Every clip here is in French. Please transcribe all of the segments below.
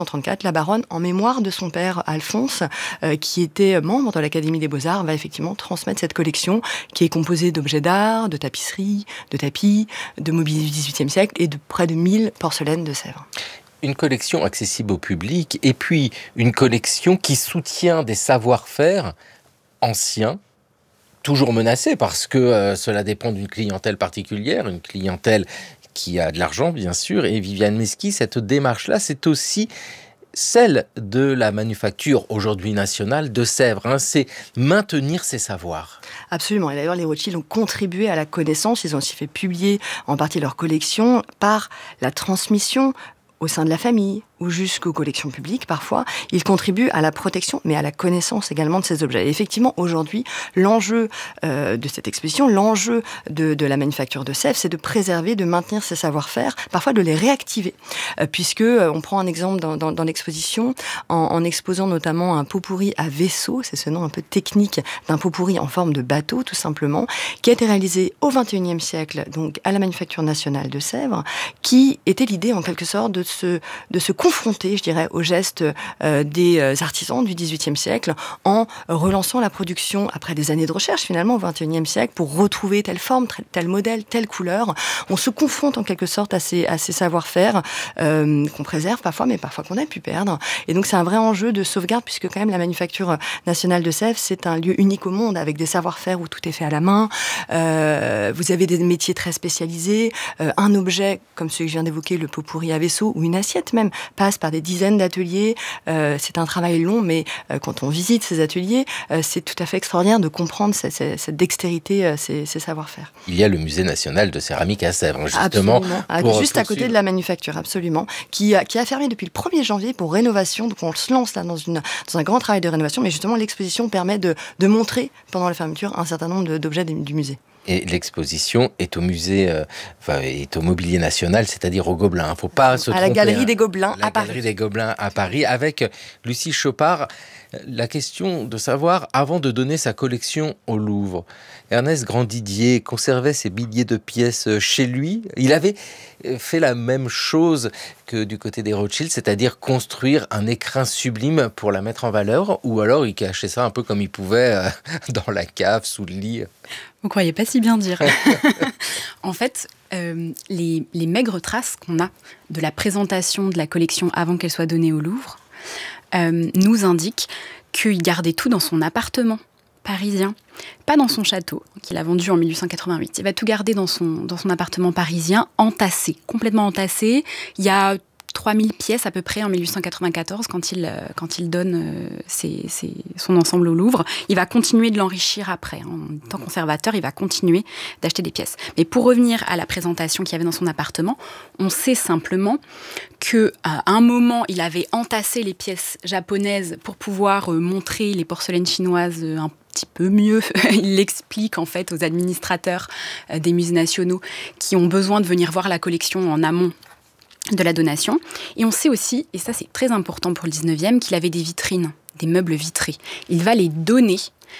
1934, la baronne, en mémoire de son père Alphonse, qui était membre de l'Académie des Beaux-Arts, va effectivement transmettre cette collection qui est composée d'objets d'art, de tapisseries, de tapis, de mobilier du XVIIIe siècle et de près de 1000 porcelaines de Sèvres. Une collection accessible au public et puis une collection qui soutient des savoir-faire anciens, toujours menacés parce que cela dépend d'une clientèle particulière, une clientèle qui a de l'argent bien sûr. Et Viviane Mesqui, cette démarche-là, c'est aussi celle de la manufacture aujourd'hui nationale de Sèvres, c'est maintenir ses savoirs. Absolument, et d'ailleurs les Rothschild ont contribué à la connaissance, ils ont aussi fait publier en partie leur collection par la transmission au sein de la famille ou jusqu'aux collections publiques parfois, ils contribuent à la protection, mais à la connaissance également de ces objets. Et effectivement, aujourd'hui, l'enjeu de cette exposition, l'enjeu de la manufacture de Sèvres, c'est de préserver, de maintenir ces savoir-faire, parfois de les réactiver. Puisque, on prend un exemple dans l'exposition, en exposant notamment un pot-pourri à vaisseau, c'est ce nom un peu technique d'un pot-pourri en forme de bateau, tout simplement, qui a été réalisé au XXIe siècle, donc à la Manufacture nationale de Sèvres, qui était l'idée, en quelque sorte, de se confronter, je dirais, aux gestes des artisans du XVIIIe siècle en relançant la production après des années de recherche, finalement, au XXIe siècle, pour retrouver telle forme, tel modèle, telle couleur. On se confronte, en quelque sorte, à ces savoir-faire qu'on préserve parfois, mais parfois qu'on a pu perdre. Et donc, c'est un vrai enjeu de sauvegarde, puisque quand même, la Manufacture nationale de Sèvres, c'est un lieu unique au monde, avec des savoir-faire où tout est fait à la main. Vous avez des métiers très spécialisés. Un objet, comme celui que je viens d'évoquer, le pot-pourri à vaisseau, ou une assiette même, passe par des dizaines d'ateliers. C'est un travail long, mais quand on visite ces ateliers, c'est tout à fait extraordinaire de comprendre cette dextérité, ces savoir-faire. Il y a le Musée national de céramique à Sèvres, justement. Juste à côté de la Manufacture, absolument, qui a fermé depuis le 1er janvier pour rénovation. Donc on se lance là dans un grand travail de rénovation, mais justement l'exposition permet de montrer pendant la fermeture un certain nombre d'objets du musée. Et l'exposition est au musée, est au Mobilier National, c'est-à-dire au Gobelin. Il ne faut pas se tromper. À la Galerie des Gobelins à Paris. La Galerie des Gobelins à Paris, avec Lucie Chopard. La question de savoir, avant de donner sa collection au Louvre, Ernest Grandidier conservait ses billets de pièces chez lui. Il avait fait la même chose que du côté des Rothschild, c'est-à-dire construire un écrin sublime pour la mettre en valeur, ou alors il cachait ça un peu comme il pouvait dans la cave, sous le lit. Vous croyez pas si bien dire. En fait, les maigres traces qu'on a de la présentation de la collection avant qu'elle soit donnée au Louvre nous indiquent qu'il gardait tout dans son appartement parisien, pas dans son château, qu'il a vendu en 1888. Il va tout garder dans son appartement parisien, entassé, complètement entassé. Il y a 3000 pièces à peu près en 1894 quand il donne son ensemble au Louvre. Il va continuer de l'enrichir après. En tant que conservateur, il va continuer d'acheter des pièces. Mais pour revenir à la présentation qu'il y avait dans son appartement, on sait simplement qu'à un moment, il avait entassé les pièces japonaises pour pouvoir montrer les porcelaines chinoises un petit peu mieux. Il l'explique en fait aux administrateurs des musées nationaux qui ont besoin de venir voir la collection en amont de la donation. Et on sait aussi, et ça c'est très important pour le 19e, qu'il avait des vitrines, des meubles vitrés. Il va les donner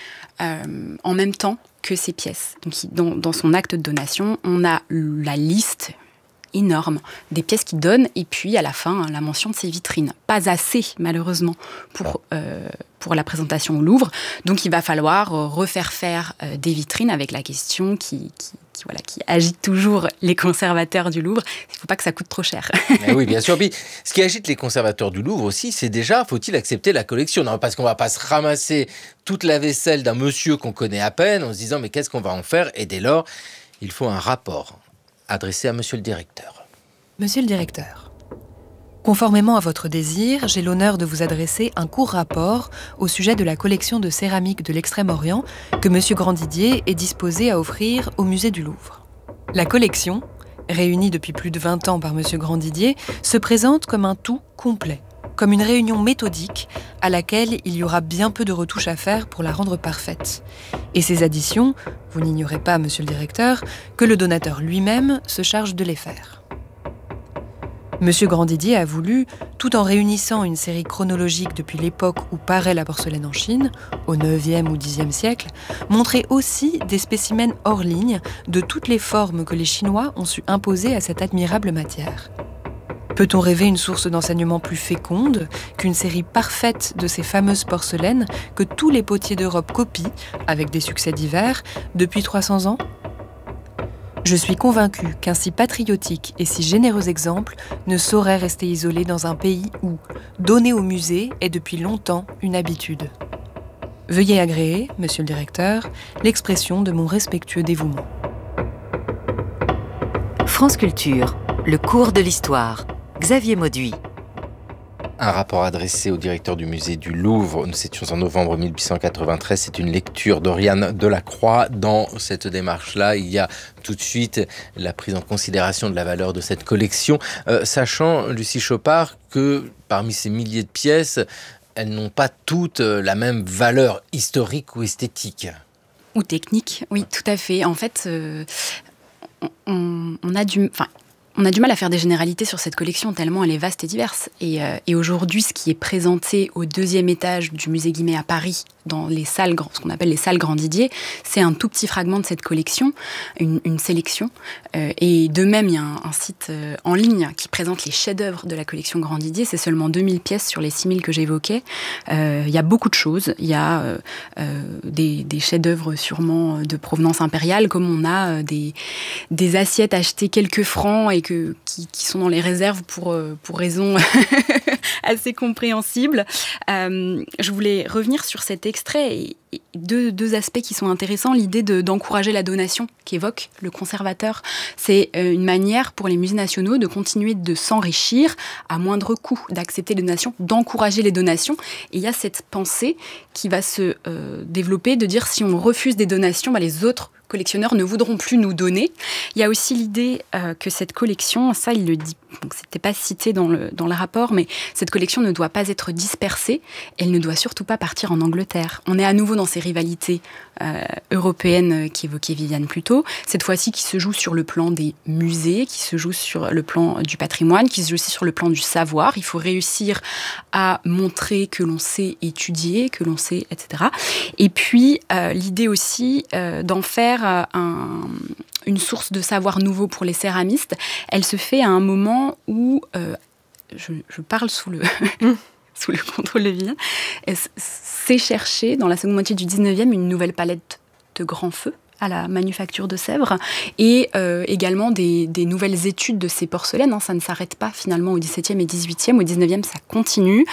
en même temps que ces pièces. Donc dans son acte de donation, on a la liste énorme des pièces qu'il donne, et puis à la fin, la mention de ses vitrines. Pas assez, malheureusement, pour la présentation au Louvre. Donc il va falloir refaire faire des vitrines avec la question qui agite toujours les conservateurs du Louvre. Il ne faut pas que ça coûte trop cher. Mais oui, bien sûr. Puis, ce qui agite les conservateurs du Louvre aussi, c'est déjà, faut-il accepter la collection ? Non, parce qu'on ne va pas se ramasser toute la vaisselle d'un monsieur qu'on connaît à peine en se disant, mais qu'est-ce qu'on va en faire ? Et dès lors, il faut un rapport adressé à monsieur le directeur. Monsieur le directeur, conformément à votre désir, j'ai l'honneur de vous adresser un court rapport au sujet de la collection de céramique de l'Extrême-Orient que monsieur Grandidier est disposé à offrir au musée du Louvre. La collection, réunie depuis plus de 20 ans par monsieur Grandidier, se présente comme un tout complet, comme une réunion méthodique à laquelle il y aura bien peu de retouches à faire pour la rendre parfaite. Et ces additions, vous n'ignorez pas, monsieur le directeur, que le donateur lui-même se charge de les faire. Monsieur Grandidier a voulu, tout en réunissant une série chronologique depuis l'époque où paraît la porcelaine en Chine, au 9e ou 10e siècle, montrer aussi des spécimens hors ligne de toutes les formes que les Chinois ont su imposer à cette admirable matière. Peut-on rêver une source d'enseignement plus féconde qu'une série parfaite de ces fameuses porcelaines que tous les potiers d'Europe copient, avec des succès divers, depuis 300 ans ? Je suis convaincue qu'un si patriotique et si généreux exemple ne saurait rester isolé dans un pays où donner au musée est depuis longtemps une habitude. Veuillez agréer, monsieur le directeur, l'expression de mon respectueux dévouement. France Culture, le cours de l'histoire. Xavier Mauduit. Un rapport adressé au directeur du musée du Louvre, nous étions en novembre 1893, c'est une lecture d'Oriane Delacroix. Dans cette démarche-là, il y a tout de suite la prise en considération de la valeur de cette collection, sachant, Lucie Chopard, que parmi ces milliers de pièces, elles n'ont pas toutes la même valeur historique ou esthétique. Ou technique, oui, tout à fait. En fait, on a du mal à faire des généralités sur cette collection tellement elle est vaste et diverse. Et aujourd'hui, ce qui est présenté au 2e étage du musée Guimet à Paris, dans les salles, ce qu'on appelle les salles Grandidier, c'est un tout petit fragment de cette collection, une sélection. Et de même, il y a un site en ligne qui présente les chefs-d'œuvre de la collection Grandidier. C'est seulement 2000 pièces sur les 6000 que j'évoquais. Il y a beaucoup de choses. Il y a des chefs-d'œuvre sûrement de provenance impériale, comme on a des assiettes achetées quelques francs et qui sont dans les réserves pour raisons assez compréhensibles. Je voulais revenir sur cet extrait et deux aspects qui sont intéressants. L'idée d'encourager la donation qu'évoque le conservateur. C'est une manière pour les musées nationaux de continuer de s'enrichir à moindre coût, d'accepter les donations, d'encourager les donations. Et il y a cette pensée qui va se développer de dire si on refuse des donations, les autres collectionneurs ne voudront plus nous donner. Il y a aussi l'idée que cette collection, ça il le dit, donc c'était pas cité dans le rapport, mais cette collection ne doit pas être dispersée, elle ne doit surtout pas partir en Angleterre. On est à nouveau dans ces rivalités européennes qu'évoquait Viviane plus tôt, cette fois-ci qui se joue sur le plan des musées, qui se joue sur le plan du patrimoine, qui se joue aussi sur le plan du savoir. Il faut réussir à montrer que l'on sait étudier, que l'on sait, etc. Et puis l'idée aussi d'en faire une source de savoir nouveau pour les céramistes, elle se fait à un moment où, je parle sous le contrôle de Viviane, c'est chercher, dans la seconde moitié du 19e, une nouvelle palette de grands feux à la manufacture de Sèvres, et également des nouvelles études de ces porcelaines. Ça ne s'arrête pas finalement au XVIIe et XVIIIe, au XIXe ça continue.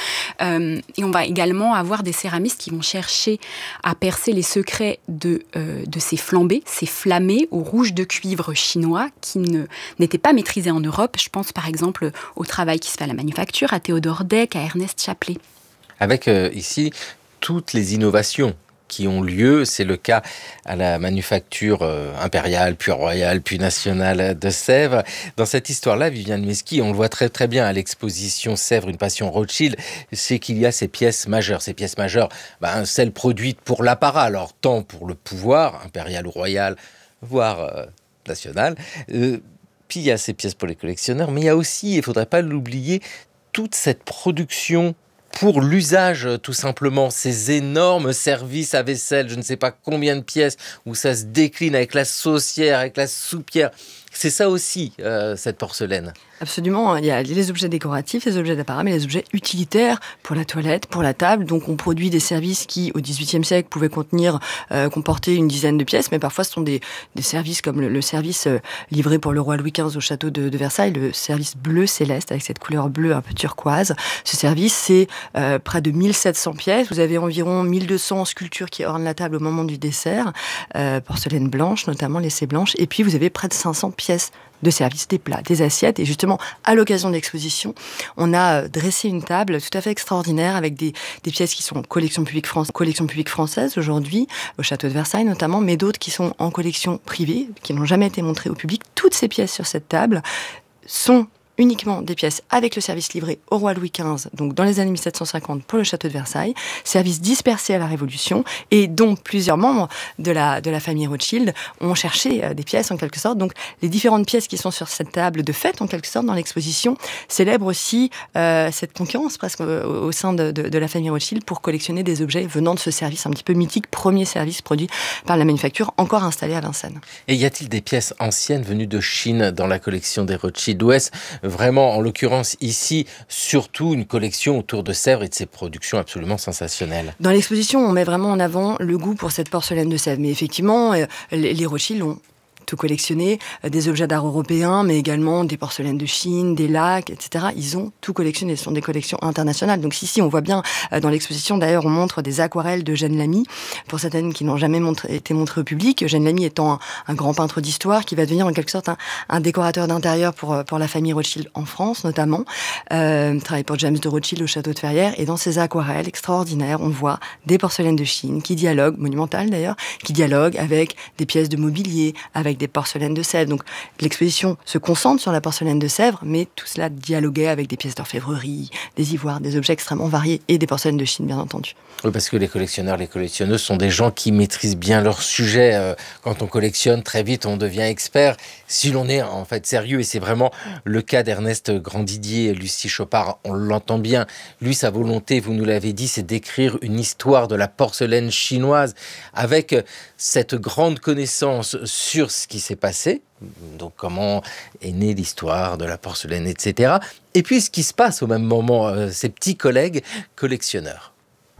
Et on va également avoir des céramistes qui vont chercher à percer les secrets de ces flambés, ces flammés au rouge de cuivre chinois qui n'étaient pas maîtrisés en Europe. Je pense par exemple au travail qui se fait à la manufacture, à Théodore Deck, à Ernest Chaplet. Avec ici toutes les innovations qui ont lieu, c'est le cas à la manufacture impériale, puis royale, puis nationale de Sèvres. Dans cette histoire-là, Viviane Meski, on le voit très très bien à l'exposition Sèvres, une passion Rothschild, c'est qu'il y a ces pièces majeures. Ces pièces majeures, celles produites pour l'apparat, alors tant pour le pouvoir, impérial ou royal, voire national, puis il y a ces pièces pour les collectionneurs, mais il y a aussi, il ne faudrait pas l'oublier, toute cette production pour l'usage, tout simplement, ces énormes services à vaisselle, je ne sais pas combien de pièces, où ça se décline avec la saucière, avec la soupière. C'est ça aussi, cette porcelaine. Absolument, il y a les objets décoratifs, les objets d'apparat, mais les objets utilitaires pour la toilette, pour la table. Donc on produit des services qui, au XVIIIe siècle, pouvaient comporter une dizaine de pièces, mais parfois ce sont des services comme le service livré pour le roi Louis XV au château de Versailles, le service bleu céleste, avec cette couleur bleue un peu turquoise. Ce service, c'est près de 1700 pièces. Vous avez environ 1200 sculptures qui ornent la table au moment du dessert, porcelaine blanche, notamment laissée blanche, et puis vous avez près de 500 pièces de service, des plats, des assiettes. Et justement, à l'occasion de l'exposition, on a dressé une table tout à fait extraordinaire avec des pièces qui sont collection publique française aujourd'hui, au château de Versailles notamment, mais d'autres qui sont en collection privée, qui n'ont jamais été montrées au public. Toutes ces pièces sur cette table sont uniquement des pièces avec le service livré au roi Louis XV, donc dans les années 1750 pour le château de Versailles, service dispersé à la Révolution, et dont plusieurs membres de la famille Rothschild ont cherché des pièces en quelque sorte. Donc les différentes pièces qui sont sur cette table de fête en quelque sorte dans l'exposition célèbrent aussi cette concurrence presque au sein de la famille Rothschild pour collectionner des objets venant de ce service un petit peu mythique, premier service produit par la manufacture, encore installé à Vincennes. Et y a-t-il des pièces anciennes venues de Chine dans la collection des Rothschild ? Ou est-ce vraiment, en l'occurrence ici, surtout une collection autour de Sèvres et de ses productions absolument sensationnelles. Dans l'exposition, on met vraiment en avant le goût pour cette porcelaine de Sèvres. Mais effectivement, les Rothschild ont tout collectionné, des objets d'art européens, mais également des porcelaines de Chine, des lacs, etc. Ils ont tout collectionné. Ce sont des collections internationales. Donc ici, on voit bien dans l'exposition, d'ailleurs, on montre des aquarelles de Eugène Lamy, pour certaines qui n'ont jamais été montrées au public. Eugène Lamy étant un grand peintre d'histoire qui va devenir en quelque sorte un décorateur d'intérieur pour la famille Rothschild en France, notamment. Travaille pour James de Rothschild au château de Ferrières. Et dans ces aquarelles extraordinaires, on voit des porcelaines de Chine qui dialoguent, monumentales d'ailleurs, qui dialoguent avec des pièces de mobilier, avec des porcelaines de Sèvres. Donc l'exposition se concentre sur la porcelaine de Sèvres, mais tout cela dialoguait avec des pièces d'orfèvrerie, des ivoires, des objets extrêmement variés et des porcelaines de Chine, bien entendu. Oui, parce que les collectionneurs, les collectionneuses sont des gens qui maîtrisent bien leur sujet. Quand on collectionne, très vite, on devient expert. Si l'on est en fait sérieux, et c'est vraiment le cas d'Ernest Grandidier et Lucie Chopard, on l'entend bien. Lui, sa volonté, vous nous l'avez dit, c'est d'écrire une histoire de la porcelaine chinoise avec cette grande connaissance sur ce qui s'est passé, donc comment est née l'histoire de la porcelaine, etc. Et puis ce qui se passe au même moment, ses petits collègues collectionneurs.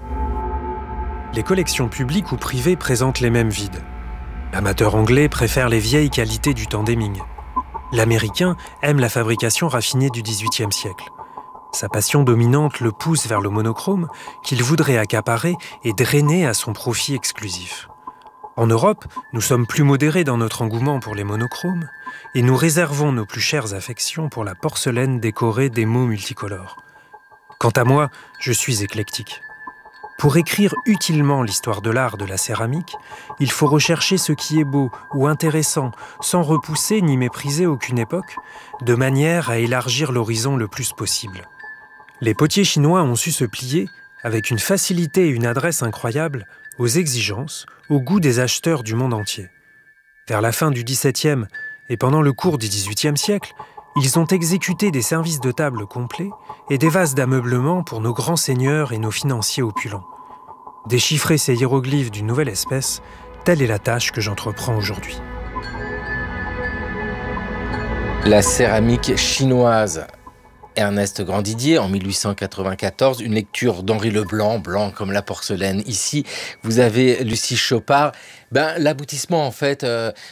Les collections publiques ou privées présentent les mêmes vides. L'amateur anglais préfère les vieilles qualités du temps d'Hemming. L'américain aime la fabrication raffinée du XVIIIe siècle. Sa passion dominante le pousse vers le monochrome qu'il voudrait accaparer et drainer à son profit exclusif. En Europe, nous sommes plus modérés dans notre engouement pour les monochromes et nous réservons nos plus chères affections pour la porcelaine décorée d'émaux multicolores. Quant à moi, je suis éclectique. Pour écrire utilement l'histoire de l'art de la céramique, il faut rechercher ce qui est beau ou intéressant, sans repousser ni mépriser aucune époque, de manière à élargir l'horizon le plus possible. Les potiers chinois ont su se plier, avec une facilité et une adresse incroyables, aux exigences, au goût des acheteurs du monde entier. Vers la fin du XVIIe et pendant le cours du XVIIIe siècle, ils ont exécuté des services de table complets et des vases d'ameublement pour nos grands seigneurs et nos financiers opulents. Déchiffrer ces hiéroglyphes d'une nouvelle espèce, telle est la tâche que j'entreprends aujourd'hui. La céramique chinoise. Ernest Grandidier, en 1894, une lecture d'Henri Leblanc, blanc comme la porcelaine. Ici, vous avez Lucie Chopard. L'aboutissement, en fait,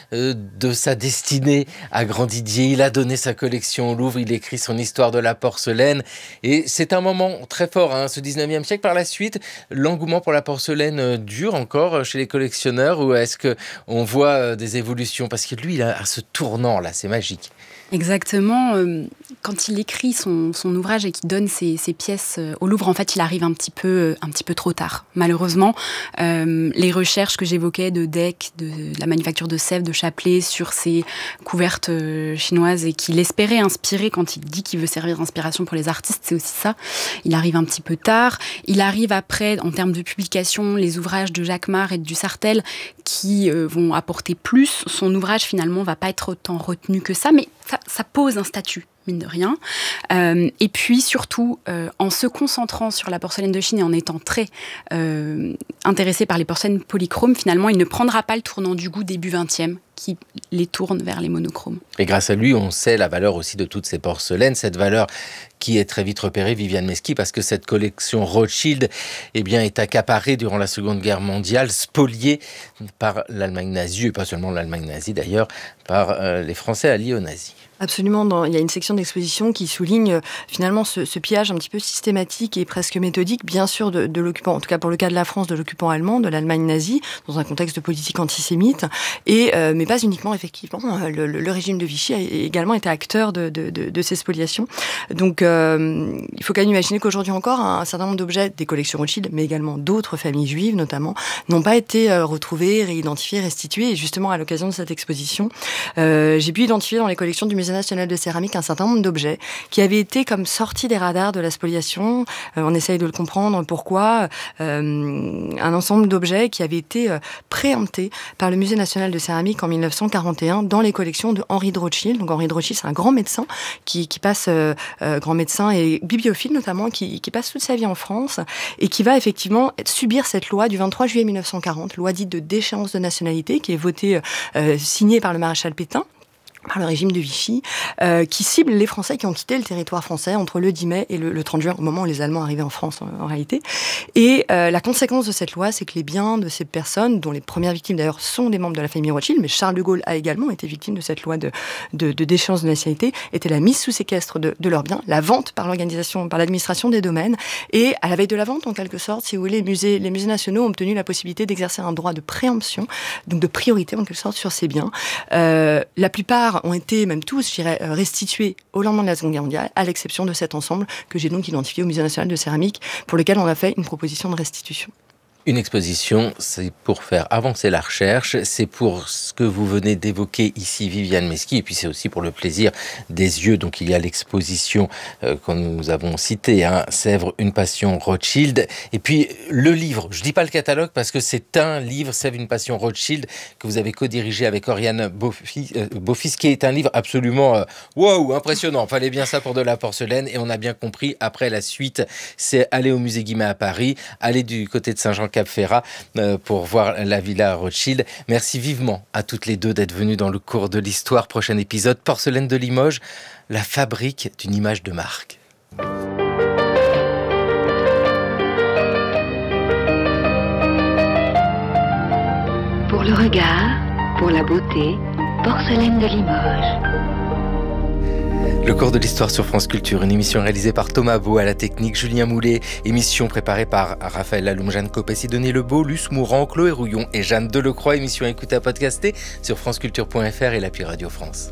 de sa destinée à Grandidier. Il a donné sa collection au Louvre, il écrit son histoire de la porcelaine. Et c'est un moment très fort, ce 19e siècle. Par la suite, l'engouement pour la porcelaine dure encore chez les collectionneurs, ou est-ce qu'on voit des évolutions? Parce que lui, il a ce tournant-là, c'est magique. Exactement. Quand il écrit son ouvrage et qu'il donne ses pièces au Louvre, en fait, il arrive un petit peu trop tard. Malheureusement, les recherches que j'évoquais de Deck, de la manufacture de Sèvres, de Chapelet, sur ces couvertes chinoises et qu'il espérait inspirer quand il dit qu'il veut servir d'inspiration pour les artistes, c'est aussi ça. Il arrive un petit peu tard. Il arrive après, en termes de publication, les ouvrages de Jacquemart et de Dussartel qui vont apporter plus. Son ouvrage, finalement, va pas être autant retenu que ça, mais ça pose un statut, mine de rien. Et puis, surtout, en se concentrant sur la porcelaine de Chine et en étant très intéressé par les porcelaines polychromes, finalement, il ne prendra pas le tournant du goût début 20e qui les tourne vers les monochromes. Et grâce à lui, on sait la valeur aussi de toutes ces porcelaines, cette valeur qui est très vite repérée, Viviane Mesqui, parce que cette collection Rothschild est accaparée durant la Seconde Guerre mondiale, spoliée par l'Allemagne nazie, et pas seulement l'Allemagne nazie d'ailleurs, par les Français alliés aux nazis. Absolument, il y a une section d'exposition qui souligne finalement ce pillage un petit peu systématique et presque méthodique, bien sûr, de l'occupant, en tout cas pour le cas de la France, de l'occupant allemand, de l'Allemagne nazie, dans un contexte de politique antisémite, mais pas uniquement, effectivement. Le régime de Vichy a également été acteur de ces spoliations. Donc, il faut quand même imaginer qu'aujourd'hui encore, un certain nombre d'objets des collections Rothschild, mais également d'autres familles juives notamment, n'ont pas été retrouvés, réidentifiés, restitués. Et justement, à l'occasion de cette exposition, j'ai pu identifier dans les collections du Musée national de céramique un certain nombre d'objets qui avaient été comme sortis des radars de la spoliation. On essaye de le comprendre pourquoi. Un ensemble d'objets qui avaient été préemptés par le Musée national de céramique en 1941 dans les collections de Henri de Rothschild. Donc Henri de Rothschild, c'est un grand médecin qui passe, grand médecin et bibliophile notamment, qui passe toute sa vie en France et qui va effectivement subir cette loi du 23 juillet 1940, loi dite de déchéance de nationalité, qui est votée, signée par le maréchal Pétain. par le régime de Vichy, qui cible les Français qui ont quitté le territoire français entre le 10 mai et le 30 juin, au moment où les Allemands arrivaient en France, en réalité. Et la conséquence de cette loi, c'est que les biens de ces personnes, dont les premières victimes d'ailleurs sont des membres de la famille Rothschild, mais Charles de Gaulle a également été victime de cette loi de déchéance de nationalité, était la mise sous séquestre de leurs biens, la vente par l'administration des domaines, et à la veille de la vente, en quelque sorte, si vous voulez, les musées nationaux ont obtenu la possibilité d'exercer un droit de préemption, donc de priorité en quelque sorte sur ces biens. La plupart ont été, même tous, je dirais, restitués au lendemain de la Seconde Guerre mondiale, à l'exception de cet ensemble que j'ai donc identifié au Musée national de céramique, pour lequel on a fait une proposition de restitution. Une exposition, c'est pour faire avancer la recherche, c'est pour ce que vous venez d'évoquer ici, Viviane Meski, et puis c'est aussi pour le plaisir des yeux. Donc il y a l'exposition que nous avons citée, hein, Sèvres, une passion Rothschild, et puis le livre, je dis pas le catalogue parce que c'est un livre, Sèvres, une passion Rothschild, que vous avez co-dirigé avec Oriane Beaufils, qui est un livre absolument wow, impressionnant. Fallait bien ça pour de la porcelaine, et on a bien compris, après la suite, c'est aller au musée Guimet à Paris, aller du côté de Saint-Jean Cap-Ferrat pour voir la Villa Rothschild. Merci vivement à toutes les deux d'être venues dans le cours de l'histoire. Prochain épisode, Porcelaine de Limoges, la fabrique d'une image de marque. Pour le regard, pour la beauté, Porcelaine de Limoges. Le cours de l'histoire sur France Culture, une émission réalisée par Thomas Beau à la technique, Julien Moulet, émission préparée par Raphaël Laloum, Jeanne Copé, Sidonie Lebeau, Luce Mourant, Chloé Rouillon et Jeanne Delecroix, émission à écouter à podcaster sur franceculture.fr et l'appli Radio France.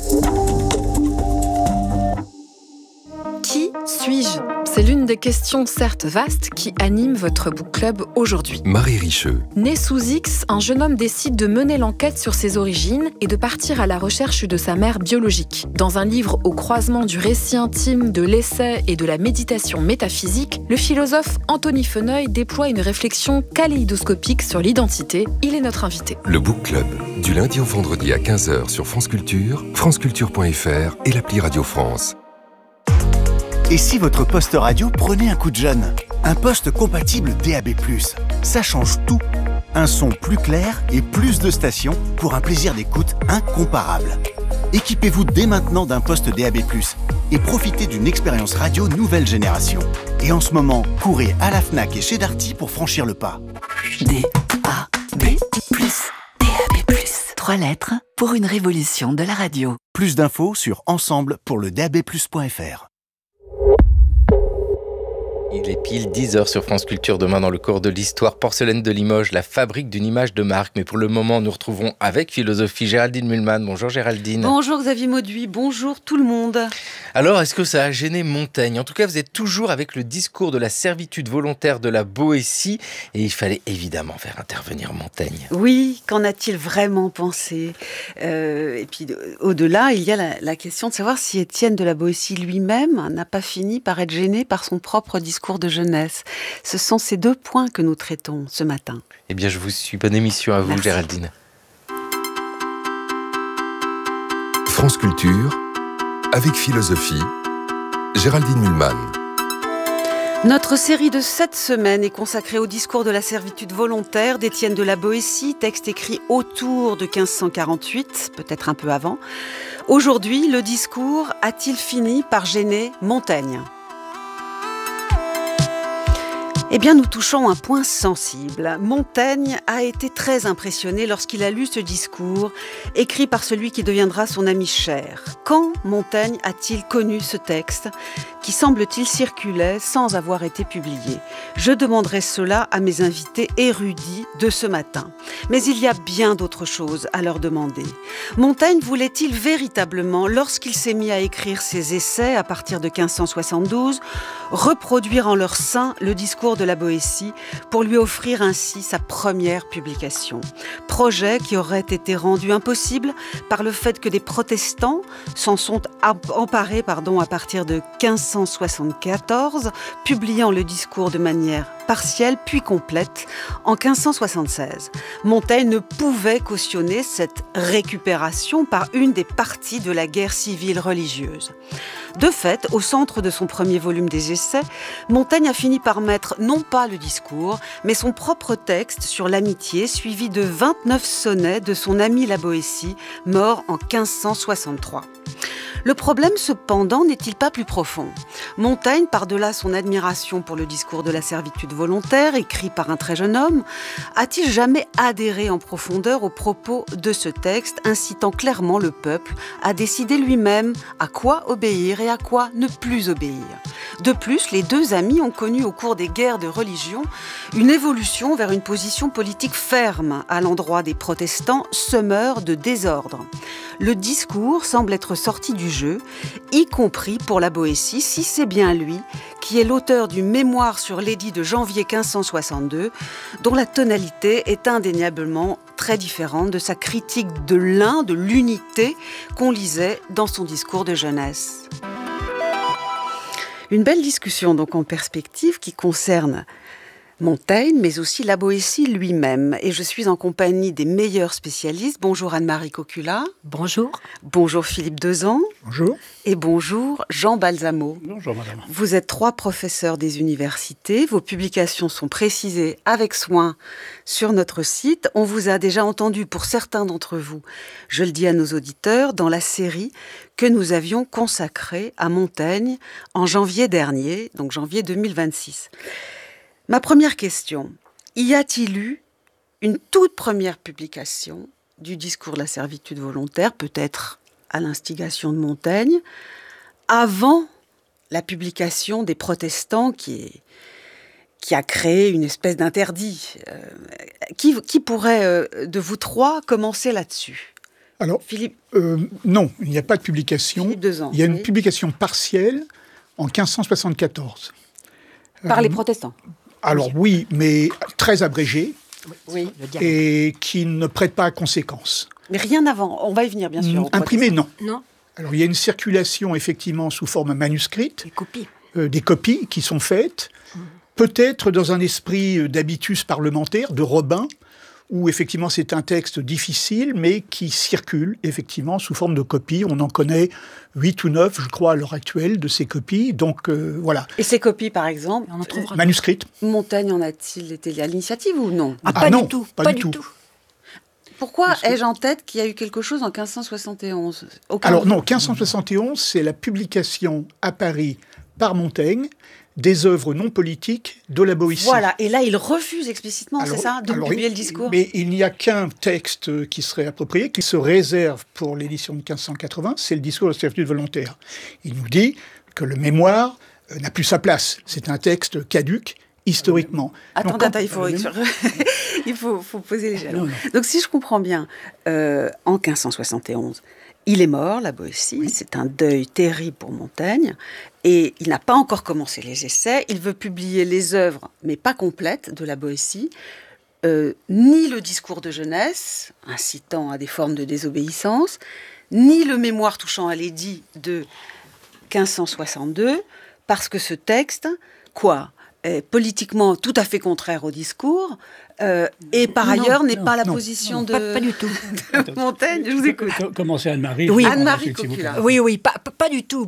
Qui suis-je ? C'est l'une des questions certes vastes qui anime votre book club aujourd'hui. Marie Richeux. Né sous X, un jeune homme décide de mener l'enquête sur ses origines et de partir à la recherche de sa mère biologique. Dans un livre au croisement du récit intime, de l'essai et de la méditation métaphysique, le philosophe Anthony Feneuil déploie une réflexion kaléidoscopique sur l'identité. Il est notre invité. Le book club, du lundi au vendredi à 15h sur France Culture, franceculture.fr et l'appli Radio France. Et si votre poste radio prenait un coup de jeune ? Un poste compatible DAB+. Ça change tout. Un son plus clair et plus de stations pour un plaisir d'écoute incomparable. Équipez-vous dès maintenant d'un poste DAB+, et profitez d'une expérience radio nouvelle génération. Et en ce moment, courez à la Fnac et chez Darty pour franchir le pas. DAB+. DAB+. 3 lettres pour une révolution de la radio. Plus d'infos sur ensemble-pour-le-DAB+.fr. Il est pile 10h sur France Culture. Demain, dans le cours de l'histoire, Porcelaine de Limoges, la fabrique d'une image de marque. Mais pour le moment, nous retrouvons avec philosophie Géraldine Mühlmann. Bonjour Géraldine. Bonjour Xavier Mauduit, bonjour tout le monde. Alors, est-ce que ça a gêné Montaigne ? En tout cas, vous êtes toujours avec le discours de la servitude volontaire de la Boétie. Et il fallait évidemment faire intervenir Montaigne. Oui, qu'en a-t-il vraiment pensé ? Et puis au-delà, il y a la question de savoir si Étienne de la Boétie lui-même n'a pas fini par être gêné par son propre discours de jeunesse. Ce sont ces 2 points que nous traitons ce matin. Eh bien, je vous suis. Bonne émission à vous, Merci. Géraldine. France Culture, avec philosophie, Géraldine Mühlmann. Notre série de 7 semaines est consacrée au discours de la servitude volontaire d'Étienne de la Boétie, texte écrit autour de 1548, peut-être un peu avant. Aujourd'hui, le discours a-t-il fini par gêner Montaigne ? Eh bien, nous touchons un point sensible. Montaigne a été très impressionné lorsqu'il a lu ce discours, écrit par celui qui deviendra son ami cher. Quand Montaigne a-t-il connu ce texte, qui semble-t-il circulait sans avoir été publié ? Je demanderai cela à mes invités érudits de ce matin. Mais il y a bien d'autres choses à leur demander. Montaigne voulait-il véritablement, lorsqu'il s'est mis à écrire ses essais à partir de 1572, reproduire en leur sein le discours de la Boétie pour lui offrir ainsi sa première publication. Projet qui aurait été rendu impossible par le fait que des protestants s'en sont emparés à partir de 1574, publiant le discours de manière partielle puis complète en 1576. Montaigne ne pouvait cautionner cette récupération par une des parties de la guerre civile religieuse. De fait, au centre de son premier volume des Essais, Montaigne a fini par mettre non pas le discours, mais son propre texte sur l'amitié, suivi de 29 sonnets de son ami la Boétie, mort en 1563. Le problème, cependant, n'est-il pas plus profond ? Montaigne, par-delà son admiration pour le discours de la servitude volontaire, écrit par un très jeune homme, a-t-il jamais adhéré en profondeur aux propos de ce texte, incitant clairement le peuple à décider lui-même à quoi obéir et à quoi ne plus obéir ? De plus, les deux amis ont connu au cours des guerres de religion une évolution vers une position politique ferme à l'endroit des protestants semeurs de désordre. Le discours semble être sorti du jeu, y compris pour la Boétie, si c'est bien lui qui est l'auteur du mémoire sur l'édit de janvier 1562, dont la tonalité est indéniablement très différente de sa critique de l'unité qu'on lisait dans son discours de jeunesse. Une belle discussion donc en perspective qui concerne Montaigne, mais aussi la Boétie lui-même. Et je suis en compagnie des meilleurs spécialistes. Bonjour Anne-Marie Cocula. Bonjour. Bonjour Philippe Dezan. Bonjour. Et bonjour Jean Balsamo. Bonjour madame. Vous êtes 3 professeurs des universités. Vos publications sont précisées avec soin sur notre site. On vous a déjà entendu pour certains d'entre vous, je le dis à nos auditeurs, dans la série que nous avions consacrée à Montaigne en janvier dernier, donc janvier 2026. Ma première question, y a-t-il eu une toute première publication du discours de la servitude volontaire, peut-être à l'instigation de Montaigne, avant la publication des protestants qui a créé une espèce d'interdit? Qui pourrait, de vous 3, commencer là-dessus? Alors, Philippe non, il n'y a pas de publication. Philippe Dezan, il y a une oui. publication partielle en 1574. Par les protestants? Alors oui, mais très abrégée Oui. et qui ne prête pas à conséquence. Mais rien avant, on va y venir bien sûr. Imprimé, non. Non. Alors il y a une circulation effectivement sous forme manuscrite. Des copies. Qui sont faites, peut-être dans un esprit d'habitus parlementaire, de Robin, où effectivement c'est un texte difficile, mais qui circule effectivement sous forme de copies. On en connaît 8 ou 9, je crois, à l'heure actuelle, de ces copies. Donc voilà. Et ces copies, par exemple, manuscrites. Montaigne en a-t-il été à l'initiative ou non? Pas non, du tout. Pas du tout. Pourquoi ai-je en tête qu'il y a eu quelque chose en 1571? Alors non, 1571, c'est la publication à Paris par Montaigne des œuvres non politiques de la Boétie. Voilà, et là il refuse explicitement, c'est ça, de publier le discours? Mais il n'y a qu'un texte qui serait approprié, qui se réserve pour l'édition de 1580, c'est le discours de la servitude volontaire. Il nous dit que le mémoire n'a plus sa place. C'est un texte caduc, historiquement. Attends, il faut poser les jalons. Donc si je comprends bien, en 1571, il est mort, la Boétie, oui. C'est un deuil terrible pour Montaigne, et il n'a pas encore commencé les essais, il veut publier les œuvres, mais pas complètes, de la Boétie, ni le discours de jeunesse, incitant à des formes de désobéissance, ni le mémoire touchant à l'édit de 1562, parce que ce texte, est politiquement tout à fait contraire au discours, et par ailleurs n'est pas la position de... Pas du tout. de Montaigne. Je vous écoute. Commencez Anne-Marie. Oui, Anne-Marie Cocula. Oui, pas du tout.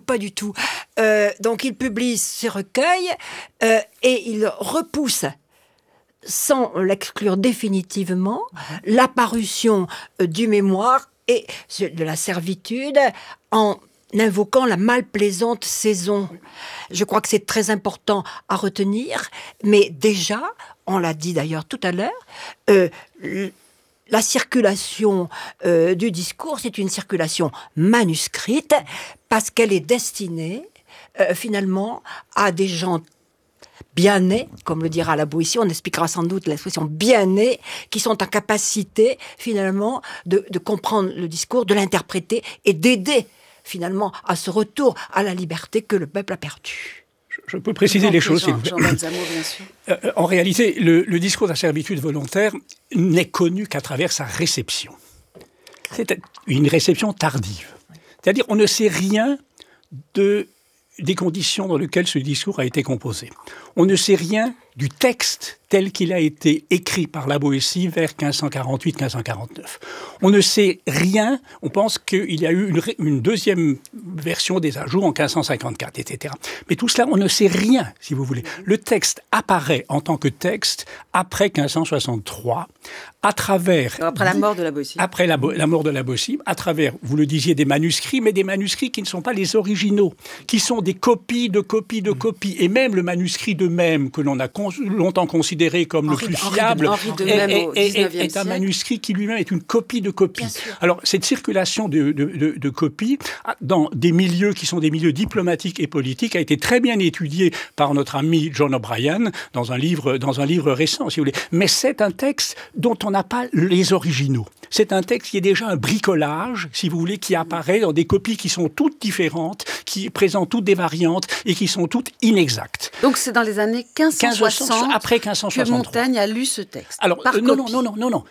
Donc il publie ses recueils et il repousse, sans l'exclure définitivement, l'apparition du mémoire et de la servitude en invoquant la malplaisante saison. Je crois que c'est très important à retenir, mais déjà, on l'a dit d'ailleurs tout à l'heure, la circulation du discours, c'est une circulation manuscrite, parce qu'elle est destinée, finalement, à des gens bien nés, comme le dira la Boétie, on expliquera sans doute l'expression bien nés, qui sont en capacité, finalement, de comprendre le discours, de l'interpréter et d'aider finalement à ce retour à la liberté que le peuple a perdu. Je peux préciser les choses. Jean Balsamo, bien sûr. En réalité, le discours de la servitude volontaire n'est connu qu'à travers sa réception. C'est une réception tardive. C'est-à-dire on ne sait rien des conditions dans lesquelles ce discours a été composé. On ne sait rien du texte tel qu'il a été écrit par la Boétie vers 1548-1549. On ne sait rien, on pense qu'il y a eu une deuxième version des ajouts en 1554, etc. Mais tout cela, on ne sait rien, si vous voulez. Le texte apparaît en tant que texte après 1563, à travers... Après la mort de la Boétie. Après la mort de la Boétie, à travers, vous le disiez, des manuscrits, mais des manuscrits qui ne sont pas les originaux, qui sont des copies de copies de copies. Et même le manuscrit de Même, que l'on a longtemps considéré comme le plus fiable, est un manuscrit qui lui-même est une copie de copie. Alors, cette circulation de copies dans des milieux qui sont des milieux diplomatiques et politiques a été très bien étudiée par notre ami John O'Brien dans un livre récent, si vous voulez. Mais c'est un texte dont on n'a pas les originaux. C'est un texte qui est déjà un bricolage, si vous voulez, qui apparaît dans des copies qui sont toutes différentes, qui présentent toutes des variantes et qui sont toutes inexactes. Donc c'est dans les années 1560 après 1563 que Montaigne a lu ce texte. Alors, non.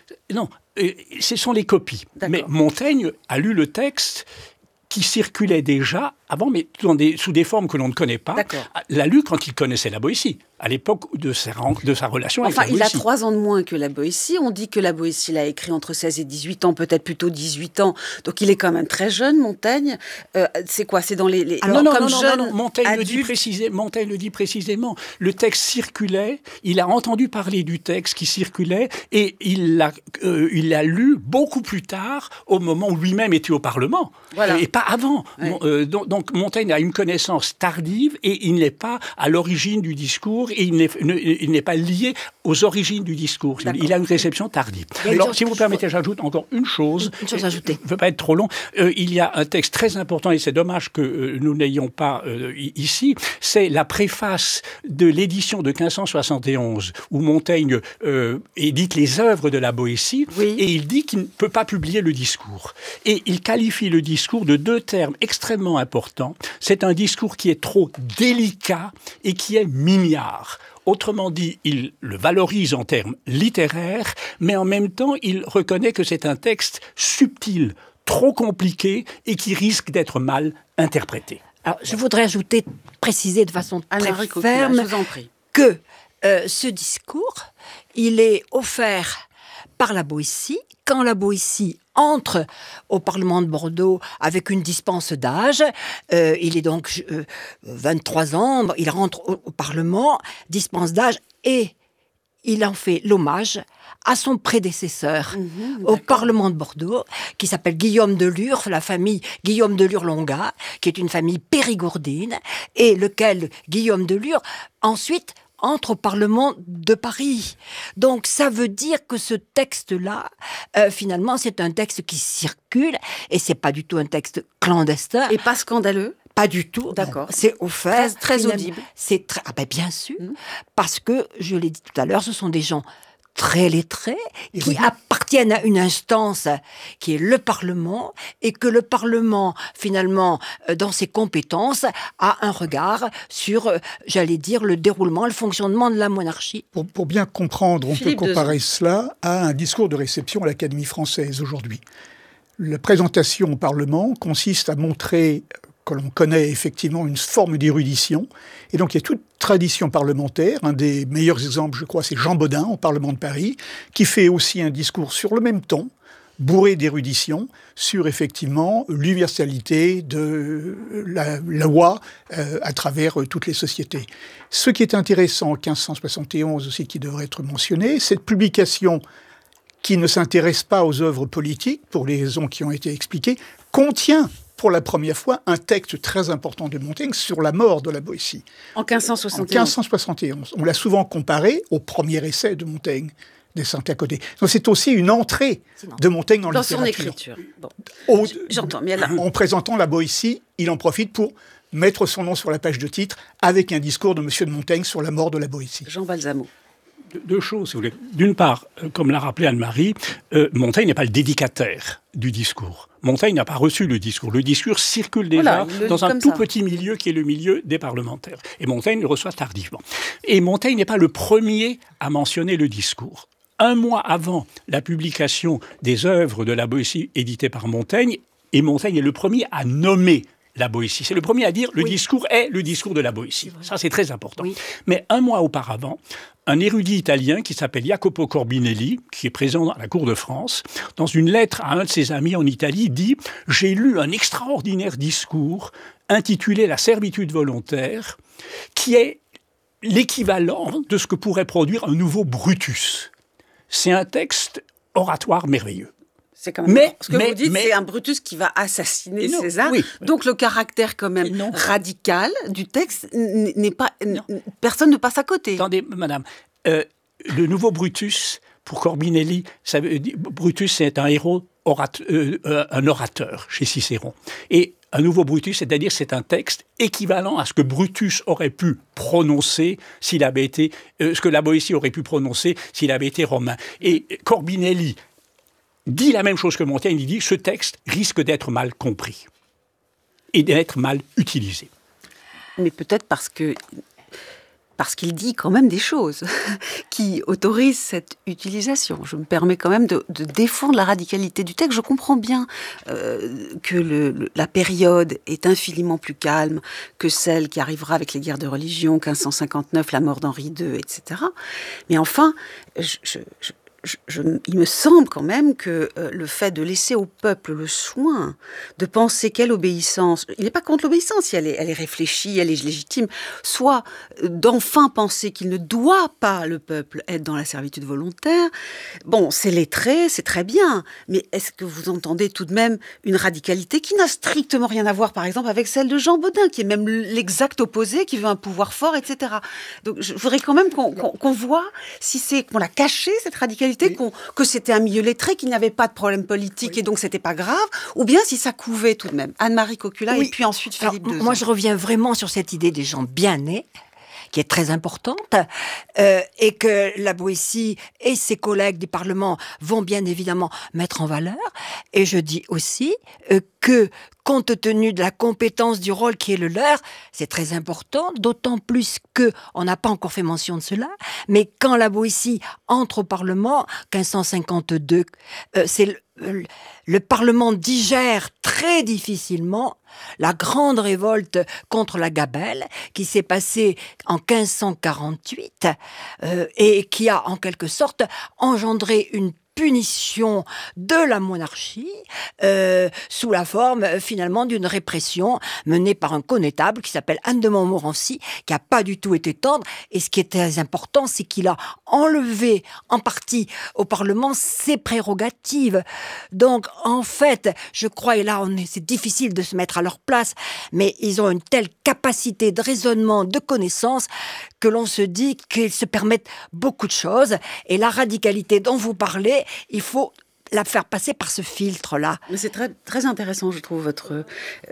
Ce sont les copies. Mais Montaigne a lu le texte qui circulait déjà avant, mais sous des formes que l'on ne connaît pas. L'a lu quand il connaissait la Boétie, à l'époque de sa relation avec la Boétie. Il a 3 ans de moins que la Boétie. On dit que la Boétie l'a écrit entre 16 et 18 ans, peut-être plutôt 18 ans. Donc il est quand même très jeune, Montaigne. C'est quoi? C'est dans les... Alors, non. Montaigne le dit précisément. Le texte circulait, il a entendu parler du texte qui circulait et il l'a lu beaucoup plus tard, au moment où lui-même était au Parlement. Voilà. Et pas avant. Ouais. Donc Montaigne a une connaissance tardive et il n'est pas à l'origine du discours et il n'est pas lié aux origines du discours. Il a une réception tardive. Alors, si vous permettez, j'ajoute encore une chose. Une chose ajoutée. Je ne veux pas être trop long. Il y a un texte très important, et c'est dommage que nous n'ayons pas ici, c'est la préface de l'édition de 1571, où Montaigne édite les œuvres de la Boétie, et il dit qu'il ne peut pas publier le discours. Et il qualifie le discours de 2 termes extrêmement importants. C'est un discours qui est trop délicat et qui est mignard. Autrement dit, il le valorise en termes littéraires, mais en même temps, il reconnaît que c'est un texte subtil, trop compliqué et qui risque d'être mal interprété. Alors, je voudrais préciser de façon très ferme que ce discours, il est offert par la Boétie, quand la Boétie entre au Parlement de Bordeaux avec une dispense d'âge. Il est donc 23 ans, il rentre au Parlement, dispense d'âge, et il en fait l'hommage à son prédécesseur au Parlement de Bordeaux, qui s'appelle Guillaume de Lure, la famille Guillaume de Lure-Longa, qui est une famille périgourdine, et lequel Guillaume de Lure, ensuite, entre au Parlement de Paris. Donc ça veut dire que ce texte-là, finalement, c'est un texte qui circule, et c'est pas du tout un texte clandestin. Et pas scandaleux? Pas du tout. D'accord. C'est offert. Très audible. C'est très... bien sûr, parce que, je l'ai dit tout à l'heure, ce sont des gens très lettrés, qui appartiennent à une instance qui est le Parlement, et que le Parlement, finalement, dans ses compétences, a un regard sur, j'allais dire, le déroulement, le fonctionnement de la monarchie. Pour bien comprendre, on peut comparer cela à un discours de réception à l'Académie française aujourd'hui. La présentation au Parlement consiste à montrer que l'on connaît effectivement une forme d'érudition. Et donc il y a toute tradition parlementaire. Un des meilleurs exemples, je crois, c'est Jean Bodin au Parlement de Paris, qui fait aussi un discours sur le même ton, bourré d'érudition, sur effectivement l'universalité de la loi à travers toutes les sociétés. Ce qui est intéressant en 1571 aussi, qui devrait être mentionné, cette publication qui ne s'intéresse pas aux œuvres politiques, pour les raisons qui ont été expliquées, contient pour la première fois un texte très important de Montaigne sur la mort de la Boétie. En 1571. En 1571. On l'a souvent comparé au premier essai de Montaigne, des Saints à côté. Donc c'est aussi une entrée de Montaigne dans la littérature. Dans son écriture. Bon. J'entends, mais là... En présentant la Boétie, il en profite pour mettre son nom sur la page de titre avec un discours de M. de Montaigne sur la mort de la Boétie. Jean Balsamo. 2 choses, si vous voulez. D'une part, comme l'a rappelé Anne-Marie, Montaigne n'est pas le dédicataire du discours. Montaigne n'a pas reçu le discours. Le discours circule déjà dans un tout petit milieu qui est le milieu des parlementaires. Et Montaigne le reçoit tardivement. Et Montaigne n'est pas le premier à mentionner le discours. 1 mois avant la publication des œuvres de la Boétie éditées par Montaigne, et Montaigne est le premier à nommer la Boétie. C'est le premier à dire le discours est le discours de la Boétie. Ça, c'est très important. Oui. Mais un mois auparavant, un érudit italien qui s'appelle Jacopo Corbinelli, qui est présent à la cour de France, dans une lettre à un de ses amis en Italie, dit « J'ai lu un extraordinaire discours intitulé « La servitude volontaire » qui est l'équivalent de ce que pourrait produire un nouveau Brutus. C'est un texte oratoire merveilleux. C'est quand même ce que vous dites, c'est un Brutus qui va assassiner César. Oui. Donc le caractère quand même radical du texte n'est pas... Personne ne passe à côté. Attendez, madame, le nouveau Brutus, pour Corbinelli, Brutus c'est un héros, un orateur chez Cicéron. Et un nouveau Brutus, c'est-à-dire c'est un texte équivalent à ce que Brutus aurait pu prononcer s'il avait été... ce que la Boétie aurait pu prononcer s'il avait été romain. Et Corbinelli dit la même chose que Montaigne, il dit « ce texte risque d'être mal compris et d'être mal utilisé ». Mais peut-être parce qu'il dit quand même des choses qui autorisent cette utilisation. Je me permets quand même de défendre la radicalité du texte. Je comprends bien que la période est infiniment plus calme que celle qui arrivera avec les guerres de religion, 1559, la mort d'Henri II, etc. Mais enfin, il me semble quand même que le fait de laisser au peuple le soin de penser quelle obéissance, il n'est pas contre l'obéissance, si elle est réfléchie, elle est légitime, soit d'enfin penser qu'il ne doit pas, le peuple, être dans la servitude volontaire. Bon, c'est lettré, c'est très bien, mais est-ce que vous entendez tout de même une radicalité qui n'a strictement rien à voir, par exemple, avec celle de Jean Bodin, qui est même l'exact opposé, qui veut un pouvoir fort, etc. Donc je voudrais quand même qu'on voit si c'est qu'on l'a caché, cette radicalité, que c'était un milieu lettré, qu'il n'y avait pas de problème politique et donc c'était pas grave, ou bien si ça couvait tout de même. Anne-Marie Cocula et puis ensuite Philippe Dezan. Moi je reviens vraiment sur cette idée des gens bien nés, qui est très importante, et que la Boétie et ses collègues du Parlement vont bien évidemment mettre en valeur. Et je dis aussi que, compte tenu de la compétence du rôle qui est le leur, c'est très important, d'autant plus qu'on n'a pas encore fait mention de cela, mais quand la Boétie entre au Parlement, 1552, c'est le Parlement digère très difficilement la grande révolte contre la Gabelle qui s'est passée en 1548 et qui a en quelque sorte engendré une punition de la monarchie sous la forme finalement d'une répression menée par un connétable qui s'appelle Anne de Montmorency, qui n'a pas du tout été tendre. Et ce qui est très important, c'est qu'il a enlevé en partie au Parlement ses prérogatives. Donc en fait, je crois, et là c'est difficile de se mettre à leur place, mais ils ont une telle capacité de raisonnement, de connaissance, que l'on se dit qu'ils se permettent beaucoup de choses. Et la radicalité dont vous parlez, il faut la faire passer par ce filtre-là. Mais c'est très, très intéressant, je trouve, votre...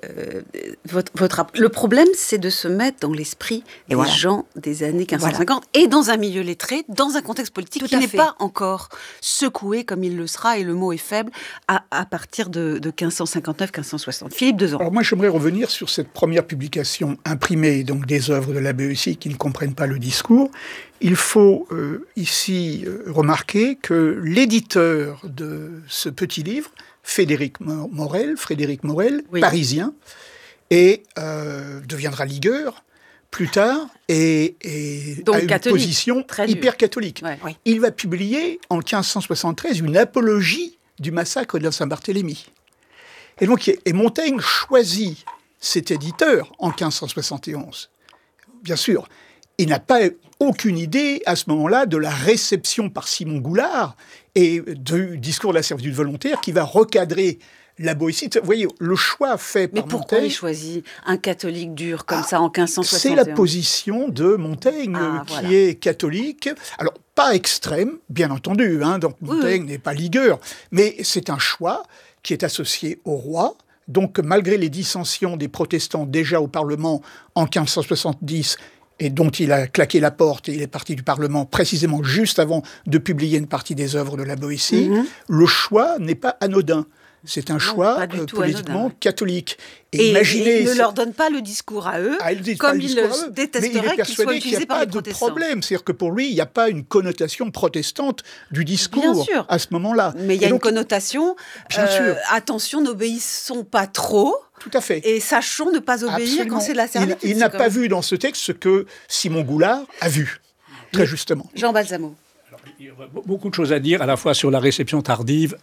Le problème, c'est de se mettre dans l'esprit des gens des années 1550 et dans un milieu lettré, dans un contexte politique qui n'est pas encore secoué comme il le sera, et le mot est faible, à partir de 1559-1560. Philippe Dezan. Alors moi, j'aimerais revenir sur cette première publication imprimée, donc des œuvres de la Boétie qui ne comprennent pas le discours. Il faut ici remarquer que l'éditeur de ce petit livre, Frédéric Morel, oui, parisien, et deviendra ligueur plus tard et donc, a une position hyper catholique. Ouais. Oui. Il va publier en 1573 une apologie du massacre de Saint-Barthélemy. Et donc, Montaigne choisit cet éditeur en 1571. Bien sûr, il n'a pas aucune idée à ce moment-là de la réception par Simon Goulard et du discours de la servitude volontaire qui va recadrer la Boétie. Vous voyez, le choix fait par Montaigne... Mais pourquoi il choisit un catholique dur comme ça en 1571 ? C'est la position de Montaigne qui est catholique. Alors, pas extrême, bien entendu, donc Montaigne n'est pas ligueur, mais c'est un choix qui est associé au roi. Donc, malgré les dissensions des protestants déjà au Parlement en 1570, et dont il a claqué la porte et il est parti du Parlement précisément juste avant de publier une partie des œuvres de la Boétie, le choix n'est pas anodin. C'est un choix politiquement catholique. Et il ne leur donne pas le discours à eux, comme il détesterait qu'il soit utilisé par les protestants. Mais il est persuadé qu'il n'y a pas de problème. C'est-à-dire que pour lui, il n'y a pas une connotation protestante du discours à ce moment-là. Mais il y a une connotation, attention, n'obéissons pas trop. Tout à fait. Et sachons ne pas obéir quand c'est la servitude. Il n'a pas vu dans ce texte ce que Simon Goulard a vu, très justement. Jean Balsamo. Il y a beaucoup de choses à dire, à la fois sur la réception tardive,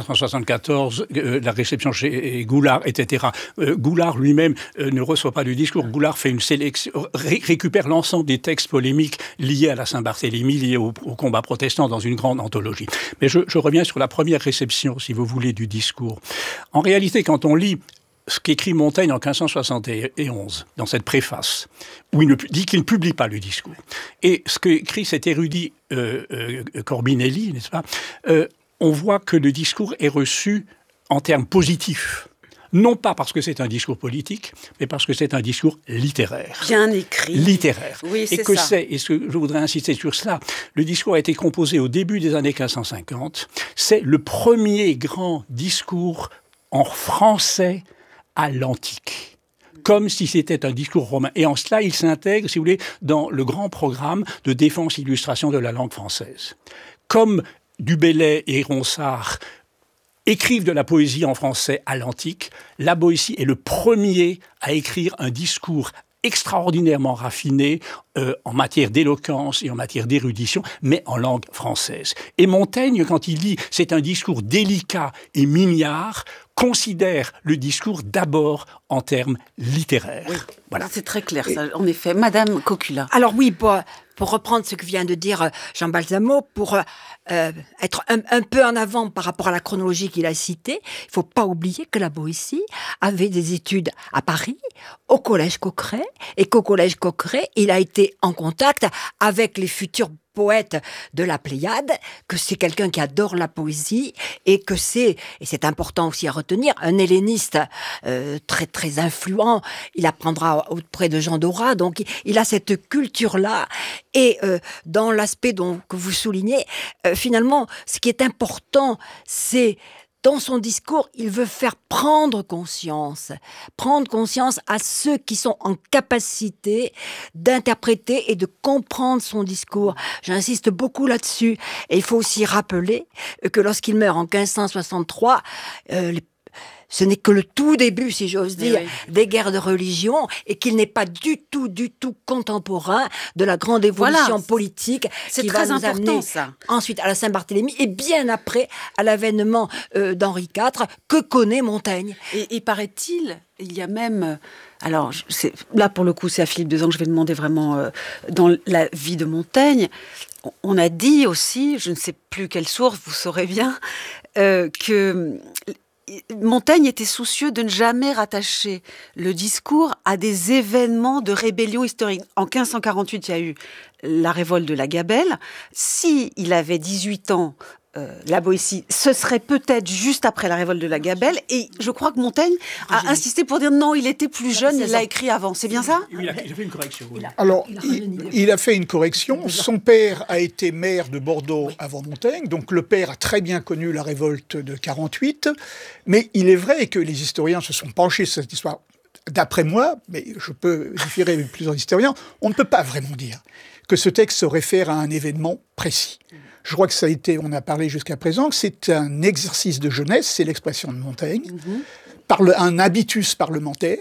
1574, la réception chez Goulard, etc. Goulard lui-même ne reçoit pas du discours. Goulard fait une sélection, récupère l'ensemble des textes polémiques liés à la Saint-Barthélemy, liés au combat protestant dans une grande anthologie. Mais je reviens sur la première réception, si vous voulez, du discours. En réalité, quand on lit ce qu'écrit Montaigne en 1571, dans cette préface, où il dit qu'il ne publie pas le discours. Et ce qu'écrit cet érudit Corbinelli, n'est-ce pas, on voit que le discours est reçu en termes positifs. Non pas parce que c'est un discours politique, mais parce que c'est un discours littéraire. Bien écrit. Littéraire. Oui, c'est ça. Et ce que je voudrais insister sur cela, le discours a été composé au début des années 1550. C'est le premier grand discours en français à l'antique, comme si c'était un discours romain. Et en cela, il s'intègre, si vous voulez, dans le grand programme de défense-illustration de la langue française. Comme Du Bellay et Ronsard écrivent de la poésie en français à l'antique, la Boétie est le premier à écrire un discours extraordinairement raffiné en matière d'éloquence et en matière d'érudition, mais en langue française. Et Montaigne, quand il dit « c'est un discours délicat et mignard », considère le discours d'abord en termes littéraires. Oui, voilà. C'est très clair, ça, en effet. Madame Cocula. Alors oui, pour reprendre ce que vient de dire Jean Balsamo, pour être un peu en avant par rapport à la chronologie qu'il a citée, il ne faut pas oublier que la Boétie avait des études à Paris, au Collège Coqueret, et qu'au Collège Coqueret, il a été en contact avec les futurs poète de la Pléiade, que c'est quelqu'un qui adore la poésie et que c'est, et c'est important aussi à retenir, un helléniste très très influent. Il apprendra auprès de Jean Dorat, donc il a cette culture-là. Et dans l'aspect que vous soulignez, finalement, ce qui est important, c'est dans son discours, il veut faire prendre conscience à ceux qui sont en capacité d'interpréter et de comprendre son discours. J'insiste beaucoup là-dessus. Et il faut aussi rappeler que lorsqu'il meurt en 1563, ce n'est que le tout début, si j'ose dire, des guerres de religion, et qu'il n'est pas du tout contemporain de la grande évolution politique qui va nous amener ensuite à la Saint-Barthélemy et bien après à l'avènement d'Henri IV que connaît Montaigne. Et paraît-il, il y a même... Alors, là, pour le coup, c'est à Philippe Dezan que je vais demander vraiment dans la vie de Montaigne. On a dit aussi, je ne sais plus quelle source, vous saurez bien, que... Montaigne était soucieux de ne jamais rattacher le discours à des événements de rébellion historique. En 1548, il y a eu la révolte de la Gabelle. S'il avait 18 ans, la Boétie, ce serait peut-être juste après la révolte de la Gabelle. Et je crois que Montaigne a insisté pour dire non, il était plus jeune, il l'a écrit avant. C'est bien ça ? Il a fait une correction. Oui. Alors, il a fait une correction. Son père a été maire de Bordeaux avant Montaigne, donc le père a très bien connu la révolte de 48. Mais il est vrai que les historiens se sont penchés sur cette histoire. D'après moi, mais je peux différer avec plusieurs historiens, on ne peut pas vraiment dire que ce texte se réfère à un événement précis. Je crois que ça a été, on a parlé jusqu'à présent, que c'est un exercice de jeunesse, c'est l'expression de Montaigne, un habitus parlementaire,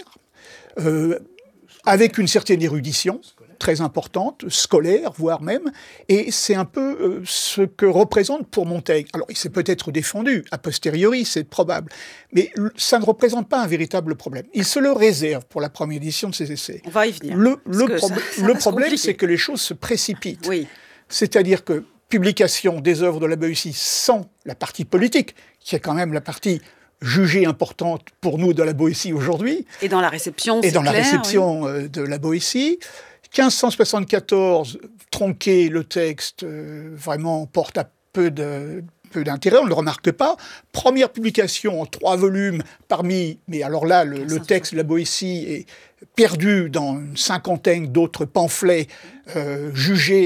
avec une certaine érudition très importante, scolaire, voire même, et c'est un peu ce que représente pour Montaigne. Alors, il s'est peut-être défendu, a posteriori, c'est probable, mais ça ne représente pas un véritable problème. Il se le réserve pour la première édition de ses essais. On va y venir. Le problème, c'est que les choses se précipitent. Oui. C'est-à-dire que publication des œuvres de la Boétie sans la partie politique, qui est quand même la partie jugée importante pour nous de la Boétie aujourd'hui. Et dans la réception, et dans la réception de la Boétie. 1574, tronqué, le texte vraiment porte à peu d'intérêt, on ne le remarque pas. Première publication en 3 volumes mais alors là, le texte de la Boétie est perdu dans une cinquantaine d'autres pamphlets jugés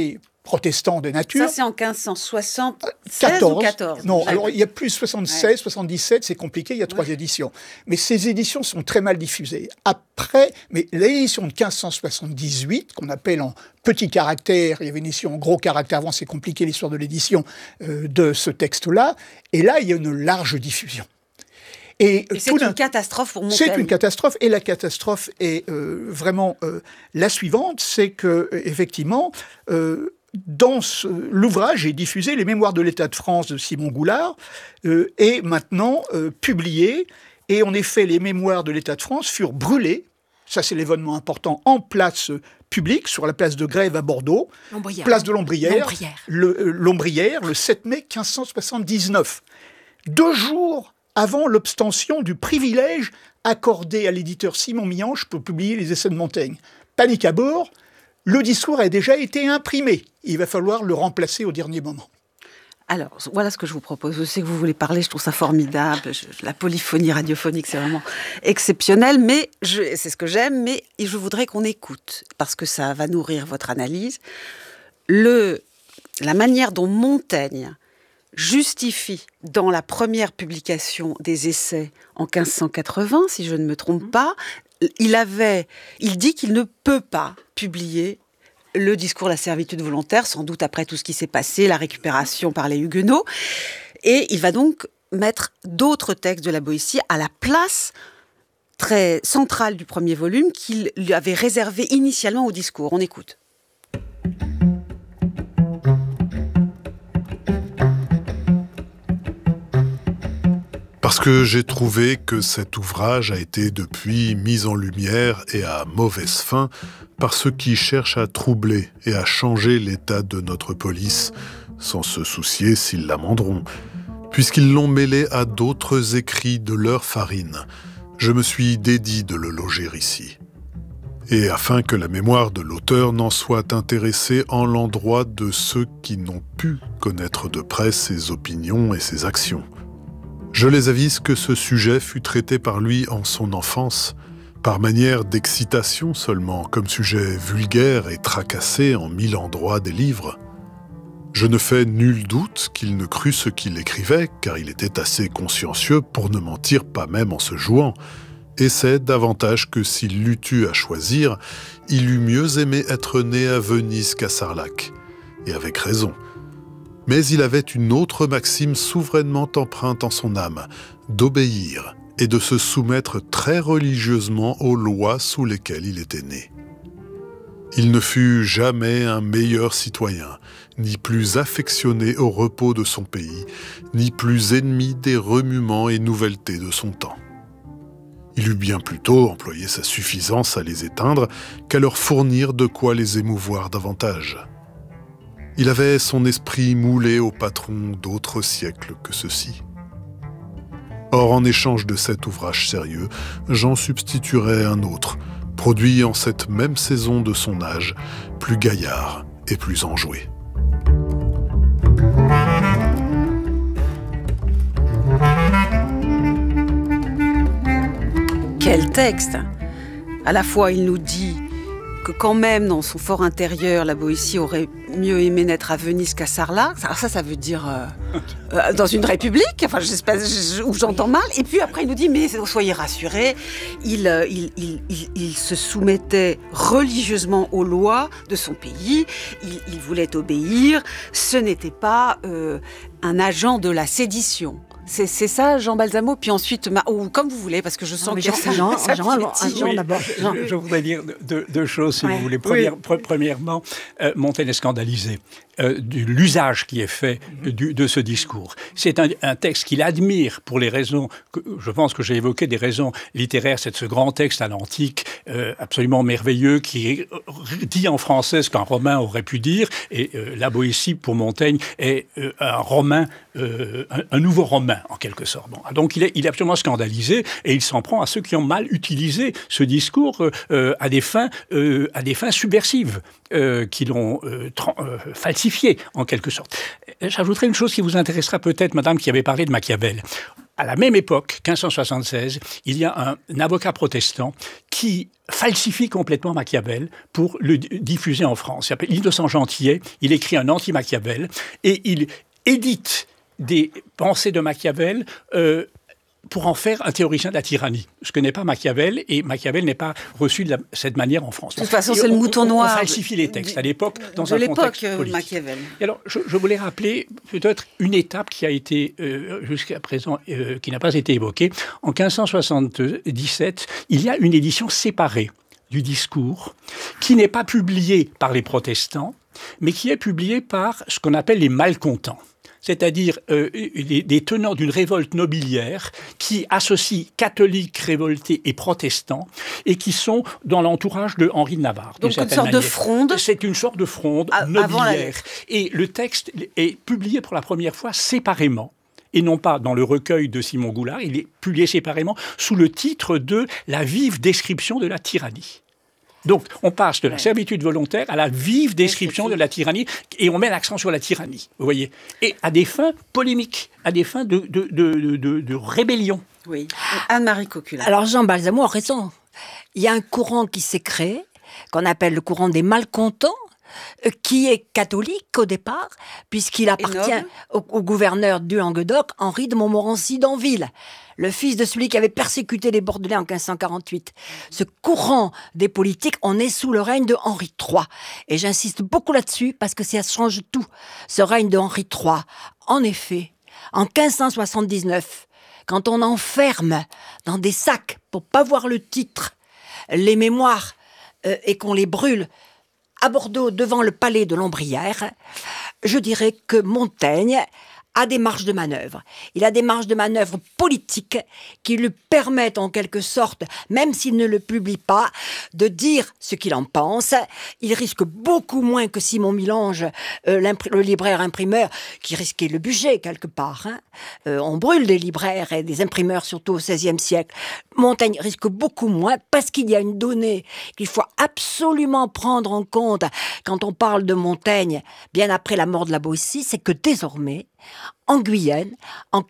protestant de nature. Ça, c'est en 1576 ou 14? Non, alors il y a plus 76, 77, c'est compliqué, il y a 3 éditions. Mais ces éditions sont très mal diffusées. Après, mais l'édition de 1578, qu'on appelle en petit caractère, il y avait une édition en gros caractère avant, c'est compliqué l'histoire de l'édition de ce texte-là, et là, il y a une large diffusion. Et c'est une catastrophe pour Montaigne. C'est une catastrophe, et la catastrophe est vraiment la suivante, c'est que effectivement, dans l'ouvrage est diffusé les Mémoires de l'État de France de Simon Goulard, est maintenant publié, et en effet, les Mémoires de l'État de France furent brûlés, ça c'est l'événement important, en place publique, sur la place de Grève à Bordeaux, place de Lombrières, le 7 mai 1579. 2 jours avant l'obtention du privilège accordé à l'éditeur Simon Mianche pour publier les Essais de Montaigne. Panique à bord, le discours a déjà été imprimé. Il va falloir le remplacer au dernier moment. Alors, voilà ce que je vous propose. Je sais que vous voulez parler, je trouve ça formidable. La polyphonie radiophonique, c'est vraiment exceptionnel. Mais c'est ce que j'aime, mais je voudrais qu'on écoute, parce que ça va nourrir votre analyse, la manière dont Montaigne justifie, dans la première publication des Essais en 1580, si je ne me trompe pas, il dit qu'il ne peut pas publier le discours de la servitude volontaire, sans doute après tout ce qui s'est passé, la récupération par les Huguenots. Et il va donc mettre d'autres textes de la Boétie à la place très centrale du premier volume qu'il lui avait réservé initialement au discours. On écoute. Parce que j'ai trouvé que cet ouvrage a été depuis mis en lumière et à mauvaise fin par ceux qui cherchent à troubler et à changer l'état de notre police, sans se soucier s'ils l'amenderont, puisqu'ils l'ont mêlé à d'autres écrits de leur farine. Je me suis dédit de le loger ici. Et afin que la mémoire de l'auteur n'en soit intéressée en l'endroit de ceux qui n'ont pu connaître de près ses opinions et ses actions. Je les avise que ce sujet fut traité par lui en son enfance, par manière d'excitation seulement, comme sujet vulgaire et tracassé en 1000 endroits des livres. Je ne fais nul doute qu'il ne crût ce qu'il écrivait, car il était assez consciencieux pour ne mentir pas même en se jouant, et c'est davantage que s'il l'eût eu à choisir, il eût mieux aimé être né à Venise qu'à Sarlac, et avec raison. Mais il avait une autre maxime souverainement empreinte en son âme, d'obéir et de se soumettre très religieusement aux lois sous lesquelles il était né. Il ne fut jamais un meilleur citoyen, ni plus affectionné au repos de son pays, ni plus ennemi des remuements et nouvelletés de son temps. Il eût bien plutôt employé sa suffisance à les éteindre qu'à leur fournir de quoi les émouvoir davantage. Il avait son esprit moulé au patron d'autres siècles que ceux-ci. Or, en échange de cet ouvrage sérieux, j'en substituerai un autre, produit en cette même saison de son âge, plus gaillard et plus enjoué. Quel texte! À la fois, il nous dit que quand même, dans son fort intérieur, la Boétie aurait mieux aimé naître à Venise qu'à Sarlat. Alors ça veut dire dans une république, enfin, j'espère, où j'entends mal. Et puis après, il nous dit, mais soyez rassurés, il se soumettait religieusement aux lois de son pays, il voulait obéir, ce n'était pas un agent de la sédition. C'est ça, Jean Balsamo, puis ensuite, ou comme vous voulez, parce que je sens que Jean d'abord. Je voudrais dire deux choses, si vous voulez. Premièrement, Montaigne est scandalisé de l'usage qui est fait de ce discours. C'est un texte qu'il admire pour les raisons, je pense que j'ai évoqué des raisons littéraires. C'est ce grand texte à l'antique, absolument merveilleux, qui dit en français ce qu'un Romain aurait pu dire. Et la Boétie, pour Montaigne, est un Romain, un nouveau Romain, en quelque sorte. Bon, donc il est absolument scandalisé, et il s'en prend à ceux qui ont mal utilisé ce discours à des fins subversives, qui l'ont falsifié, en quelque sorte. J'ajouterai une chose qui vous intéressera peut-être, madame, qui avait parlé de Machiavel. à la même époque, 1576, il y a un avocat protestant qui falsifie complètement Machiavel pour le diffuser en France. Il s'appelle Innocent Gentillet, il écrit un anti-Machiavel et il édite des pensées de Machiavel pour en faire un théoricien de la tyrannie. Ce que n'est pas Machiavel, et Machiavel n'est pas reçu de cette manière en France. De toute façon, c'est le mouton noir. On falsifie les textes à l'époque, dans un contexte politique. Machiavel. Et alors, je voulais rappeler peut-être une étape qui a été, jusqu'à présent, qui n'a pas été évoquée. En 1577, il y a une édition séparée du discours, qui n'est pas publiée par les protestants, mais qui est publiée par ce qu'on appelle les malcontents. C'est-à-dire des tenants d'une révolte nobiliaire qui associent catholiques révoltés et protestants et qui sont dans l'entourage de Henri de Navarre. Donc une sorte de fronde. C'est une sorte de fronde nobiliaire. Et le texte est publié pour la première fois séparément. Et non pas dans le recueil de Simon Goulard, il est publié séparément sous le titre de « La vive description de la tyrannie ». Donc, on passe de la servitude volontaire à la vive description de la tyrannie, et on met l'accent sur la tyrannie, vous voyez, et à des fins polémiques, à des fins de rébellion. Oui. Anne-Marie Coquelin. Alors, Jean Balsamo a raison. Il y a un courant qui s'est créé, qu'on appelle le courant des malcontents, qui est catholique au départ, puisqu'il appartient au gouverneur du Languedoc, Henri de Montmorency d'Anville, le fils de celui qui avait persécuté les Bordelais en 1548. Ce courant des politiques, on est sous le règne de Henri III. Et j'insiste beaucoup là-dessus, parce que ça change tout, ce règne de Henri III. En effet, en 1579, quand on enferme dans des sacs, pour pas voir le titre, les mémoires, et qu'on les brûle, à Bordeaux, devant le palais de Lombrière, je dirais que Montaigne a des marges de manœuvre. Il a des marges de manœuvre politiques qui lui permettent en quelque sorte, même s'il ne le publie pas, de dire ce qu'il en pense. Il risque beaucoup moins que Simon Milange, le libraire imprimeur, qui risquait le budget quelque part. On brûle des libraires et des imprimeurs, surtout au XVIe siècle. Montaigne risque beaucoup moins parce qu'il y a une donnée qu'il faut absolument prendre en compte quand on parle de Montaigne, bien après la mort de la Boétie, c'est que désormais, en Guyenne, en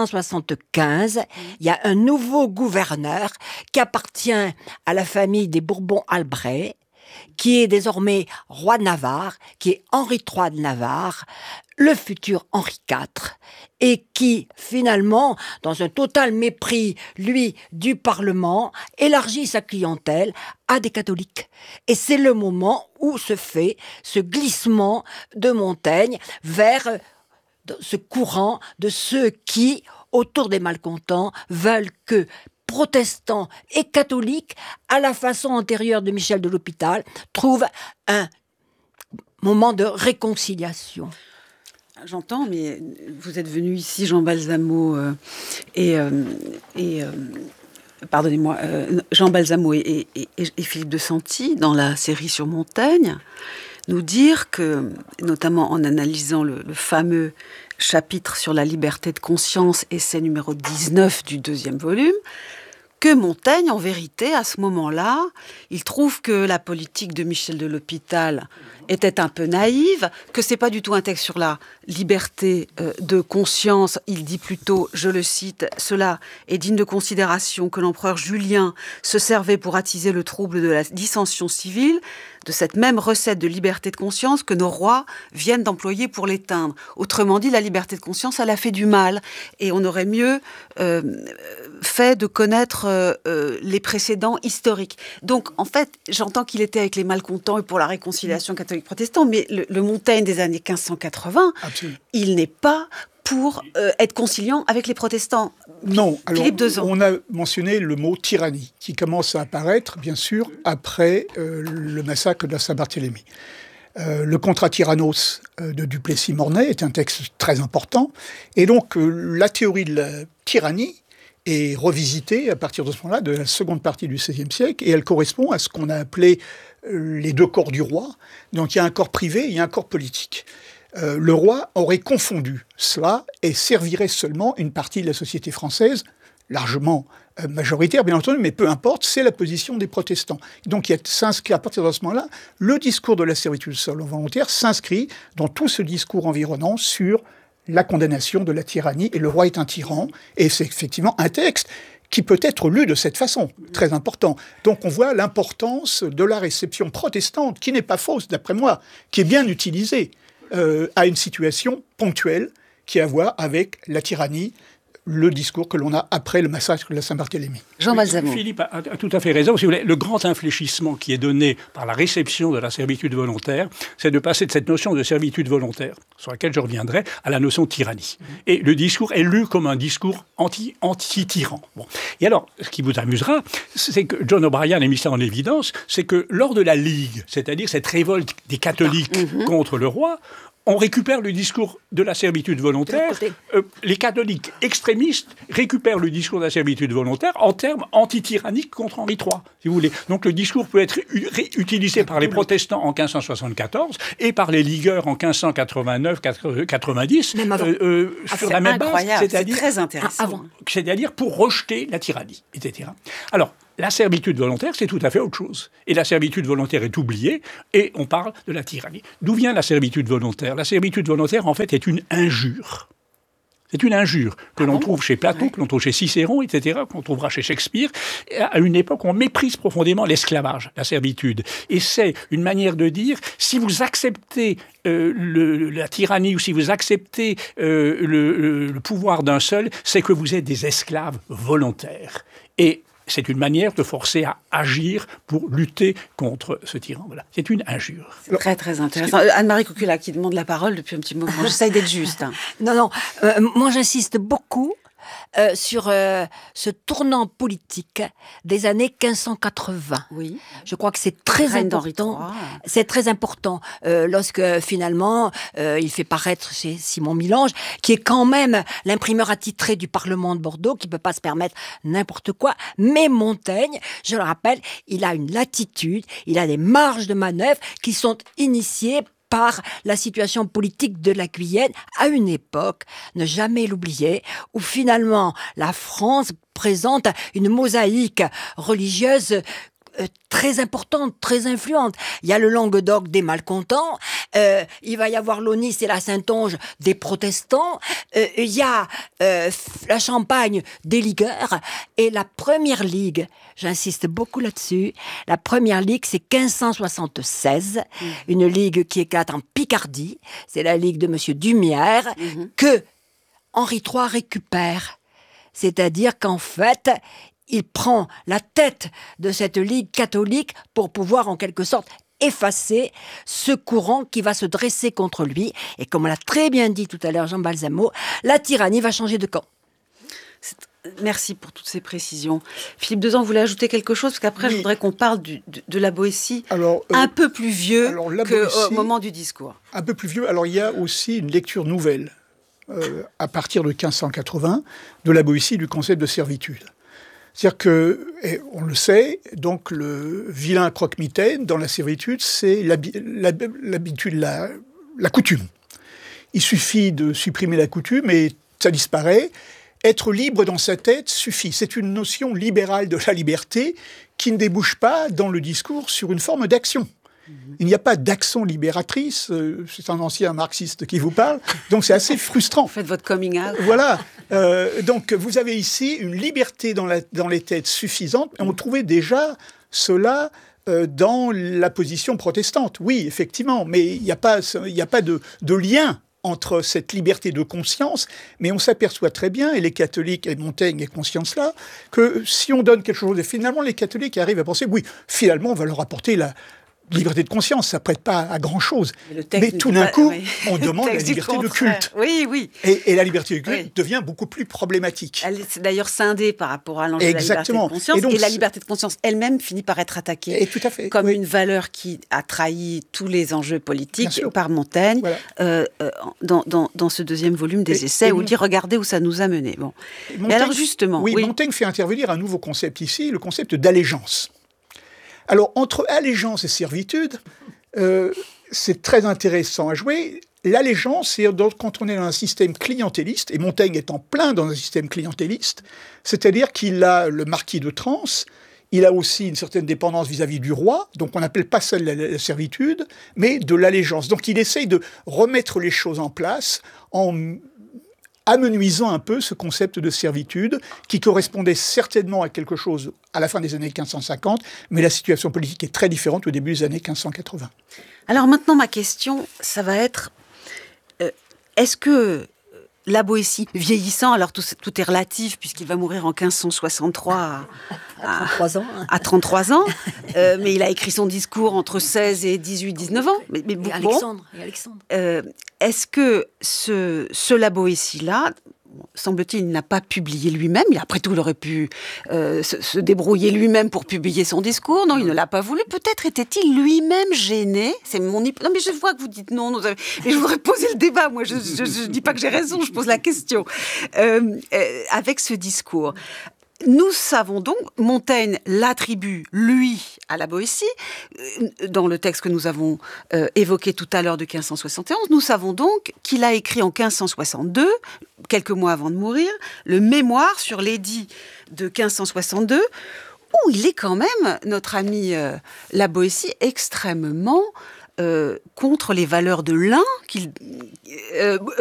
1575, il y a un nouveau gouverneur qui appartient à la famille des Bourbons-Albret, qui est désormais roi de Navarre, qui est Henri III de Navarre, le futur Henri IV, et qui, finalement, dans un total mépris, lui, du Parlement, élargit sa clientèle à des catholiques. Et c'est le moment où se fait ce glissement de Montaigne vers ce courant de ceux qui, autour des malcontents, veulent que protestants et catholiques, à la façon antérieure de Michel de l'Hôpital, trouvent un moment de réconciliation. J'entends, mais vous êtes venu ici, Jean Balsamo, pardonnez-moi, Jean Balsamo et Philippe de Santi, dans la série sur Montaigne, nous dire que, notamment en analysant le fameux chapitre sur la liberté de conscience, essai numéro 19 du 2e volume, que Montaigne, en vérité, à ce moment-là, il trouve que la politique de Michel de l'Hôpital était un peu naïve, que c'est pas du tout un texte sur la liberté de conscience. Il dit plutôt, je le cite, « Cela est digne de considération que l'empereur Julien se servait pour attiser le trouble de la dissension civile, de cette même recette de liberté de conscience que nos rois viennent d'employer pour l'éteindre. Autrement dit, la liberté de conscience, elle a fait du mal. Et on aurait mieux fait de connaître les précédents historiques. » Donc, en fait, j'entends qu'il était avec les malcontents et pour la réconciliation catholique-protestant, mais le Montaigne des années 1580, absolument, il n'est pas pour être conciliant avec les protestants. Non, alors Philippe Dezan. On a mentionné le mot tyrannie, qui commence à apparaître, bien sûr, après le massacre de Saint-Barthélemy. Le Contra Tyrannos de Duplessis-Mornay est un texte très important, et donc la théorie de la tyrannie est revisitée à partir de ce moment-là, de la seconde partie du XVIe siècle, et elle correspond à ce qu'on a appelé les deux corps du roi. Donc il y a un corps privé et il y a un corps politique. Le roi aurait confondu cela et servirait seulement une partie de la société française, largement majoritaire bien entendu, mais peu importe, c'est la position des protestants. Donc il s'inscrit à partir de ce moment-là, le discours de la servitude volontaire s'inscrit dans tout ce discours environnant sur la condamnation de la tyrannie, et le roi est un tyran, et c'est effectivement un texte qui peut être lu de cette façon, très important. Donc on voit l'importance de la réception protestante, qui n'est pas fausse d'après moi, qui est bien utilisée à une situation ponctuelle qui a à voir avec la tyrannie, le discours que l'on a après le massacre de la Saint-Barthélemy. Jean Balsamo. Philippe a tout à fait raison. Si vous voulez, le grand infléchissement qui est donné par la réception de la servitude volontaire, c'est de passer de cette notion de servitude volontaire, sur laquelle je reviendrai, à la notion de tyrannie. Et le discours est lu comme un discours anti-tyran. Bon. Et alors, ce qui vous amusera, c'est que John O'Brien a mis ça en évidence, c'est que lors de la Ligue, c'est-à-dire cette révolte des catholiques contre le roi, on récupère le discours de la servitude volontaire. Les catholiques extrémistes récupèrent le discours de la servitude volontaire en termes anti-tyranniques contre Henri III, si vous voulez. Donc le discours peut être utilisé par les protestants en 1574 et par les ligueurs en 1589-90 sur la même base. C'est très intéressant. C'est-à-dire pour rejeter la tyrannie, etc. Alors, la servitude volontaire, c'est tout à fait autre chose. Et la servitude volontaire est oubliée, et on parle de la tyrannie. D'où vient la servitude volontaire ? La servitude volontaire, en fait, est une injure. C'est une injure que l'on trouve chez Platon, que l'on trouve chez Cicéron, etc., qu'on trouvera chez Shakespeare, à une époque où on méprise profondément l'esclavage, la servitude. Et c'est une manière de dire, si vous acceptez la tyrannie ou si vous acceptez le pouvoir d'un seul, c'est que vous êtes des esclaves volontaires. Et c'est une manière de forcer à agir pour lutter contre ce tyran. Voilà. C'est une injure. C'est très, très intéressant. Anne-Marie Coquella qui demande la parole depuis un petit moment. J'essaie d'être juste. Non, moi j'insiste beaucoup sur ce tournant politique des années 1580. Oui. Je crois que c'est très important. C'est très important lorsque finalement il fait paraître chez Simon Milange, qui est quand même l'imprimeur attitré du Parlement de Bordeaux, qui peut pas se permettre n'importe quoi. Mais Montaigne, je le rappelle, il a une latitude, il a des marges de manœuvre qui sont initiées par la situation politique de la Guyenne à une époque, ne jamais l'oublier, où finalement la France présente une mosaïque religieuse très importante, très influente. Il y a le Languedoc des malcontants, il va y avoir l'Aunis et la Saintonge des protestants, il y a la Champagne des ligueurs, et la première ligue, j'insiste beaucoup là-dessus, la première ligue c'est 1576, une ligue qui éclate en Picardie, c'est la ligue de Monsieur Dumière, que Henri III récupère. C'est-à-dire qu'en fait, il prend la tête de cette ligue catholique pour pouvoir en quelque sorte effacer ce courant qui va se dresser contre lui. Et comme on l'a très bien dit tout à l'heure Jean Balsamo, la tyrannie va changer de camp. Merci pour toutes ces précisions. Philippe Dezan, vous voulez ajouter quelque chose ? Parce qu'après, je voudrais qu'on parle de la Boétie, un peu plus vieux qu'au moment du discours. Un peu plus vieux. Alors, il y a aussi une lecture nouvelle, à partir de 1580, de la Boétie du concept de servitude. C'est-à-dire que, on le sait, donc le vilain croque-mitaine dans la servitude, c'est l'habitude, la coutume. Il suffit de supprimer la coutume et ça disparaît. Être libre dans sa tête suffit. C'est une notion libérale de la liberté qui ne débouche pas dans le discours sur une forme d'action. Il n'y a pas d'action libératrice, c'est un ancien marxiste qui vous parle, donc c'est assez frustrant. Vous faites votre coming out. Voilà, donc vous avez ici une liberté dans les têtes suffisante, et on trouvait déjà cela dans la position protestante. Oui, effectivement, mais il n'y a pas de lien entre cette liberté de conscience, mais on s'aperçoit très bien, et les catholiques, et Montaigne est conscient de cela, que si on donne quelque chose, et finalement les catholiques arrivent à penser, oui, finalement on va leur apporter la liberté de conscience, ça ne prête pas à grand-chose. Mais tout d'un coup, on demande la liberté de culte. Oui, oui. Et la liberté de culte devient beaucoup plus problématique. Elle est d'ailleurs scindée par rapport à l'enjeu de la liberté de conscience. Et la liberté de conscience elle-même finit par être attaquée comme une valeur qui a trahi tous les enjeux politiques par Montaigne dans ce deuxième volume des Essais où il dit « Regardez où ça nous a menés ». Bon. Et alors justement... Oui, Montaigne fait intervenir un nouveau concept ici, le concept d'allégeance. Alors, entre allégeance et servitude, c'est très intéressant à jouer. L'allégeance, c'est quand on est dans un système clientéliste, et Montaigne est en plein dans un système clientéliste, c'est-à-dire qu'il a le marquis de Trans, il a aussi une certaine dépendance vis-à-vis du roi, donc on n'appelle pas ça la servitude, mais de l'allégeance. Donc il essaye de remettre les choses en place en amenuisant un peu ce concept de servitude qui correspondait certainement à quelque chose à la fin des années 1550, mais la situation politique est très différente au début des années 1580. Alors maintenant, ma question, ça va être, est-ce que la Boétie, vieillissant, alors tout est relatif puisqu'il va mourir en 1563 à 33 ans, mais il a écrit son discours entre 16 et 18, 19 ans. Mais Et Alexandre. Est-ce que ce La Boétie-là, semble-t-il, il n'a pas publié lui-même. Après tout, il aurait pu se débrouiller lui-même pour publier son discours. Non, il ne l'a pas voulu. Peut-être était-il lui-même gêné. C'est mon Non, mais je vois que vous dites non. Mais je voudrais poser le débat. Moi, je ne dis pas que j'ai raison. Je pose la question. Avec ce discours. Nous savons donc, Montaigne l'attribue, lui, à la Boétie, dans le texte que nous avons évoqué tout à l'heure de 1571, nous savons donc qu'il a écrit en 1562, quelques mois avant de mourir, le mémoire sur l'édit de 1562, où il est quand même, notre ami la Boétie, extrêmement contre les valeurs de l'un,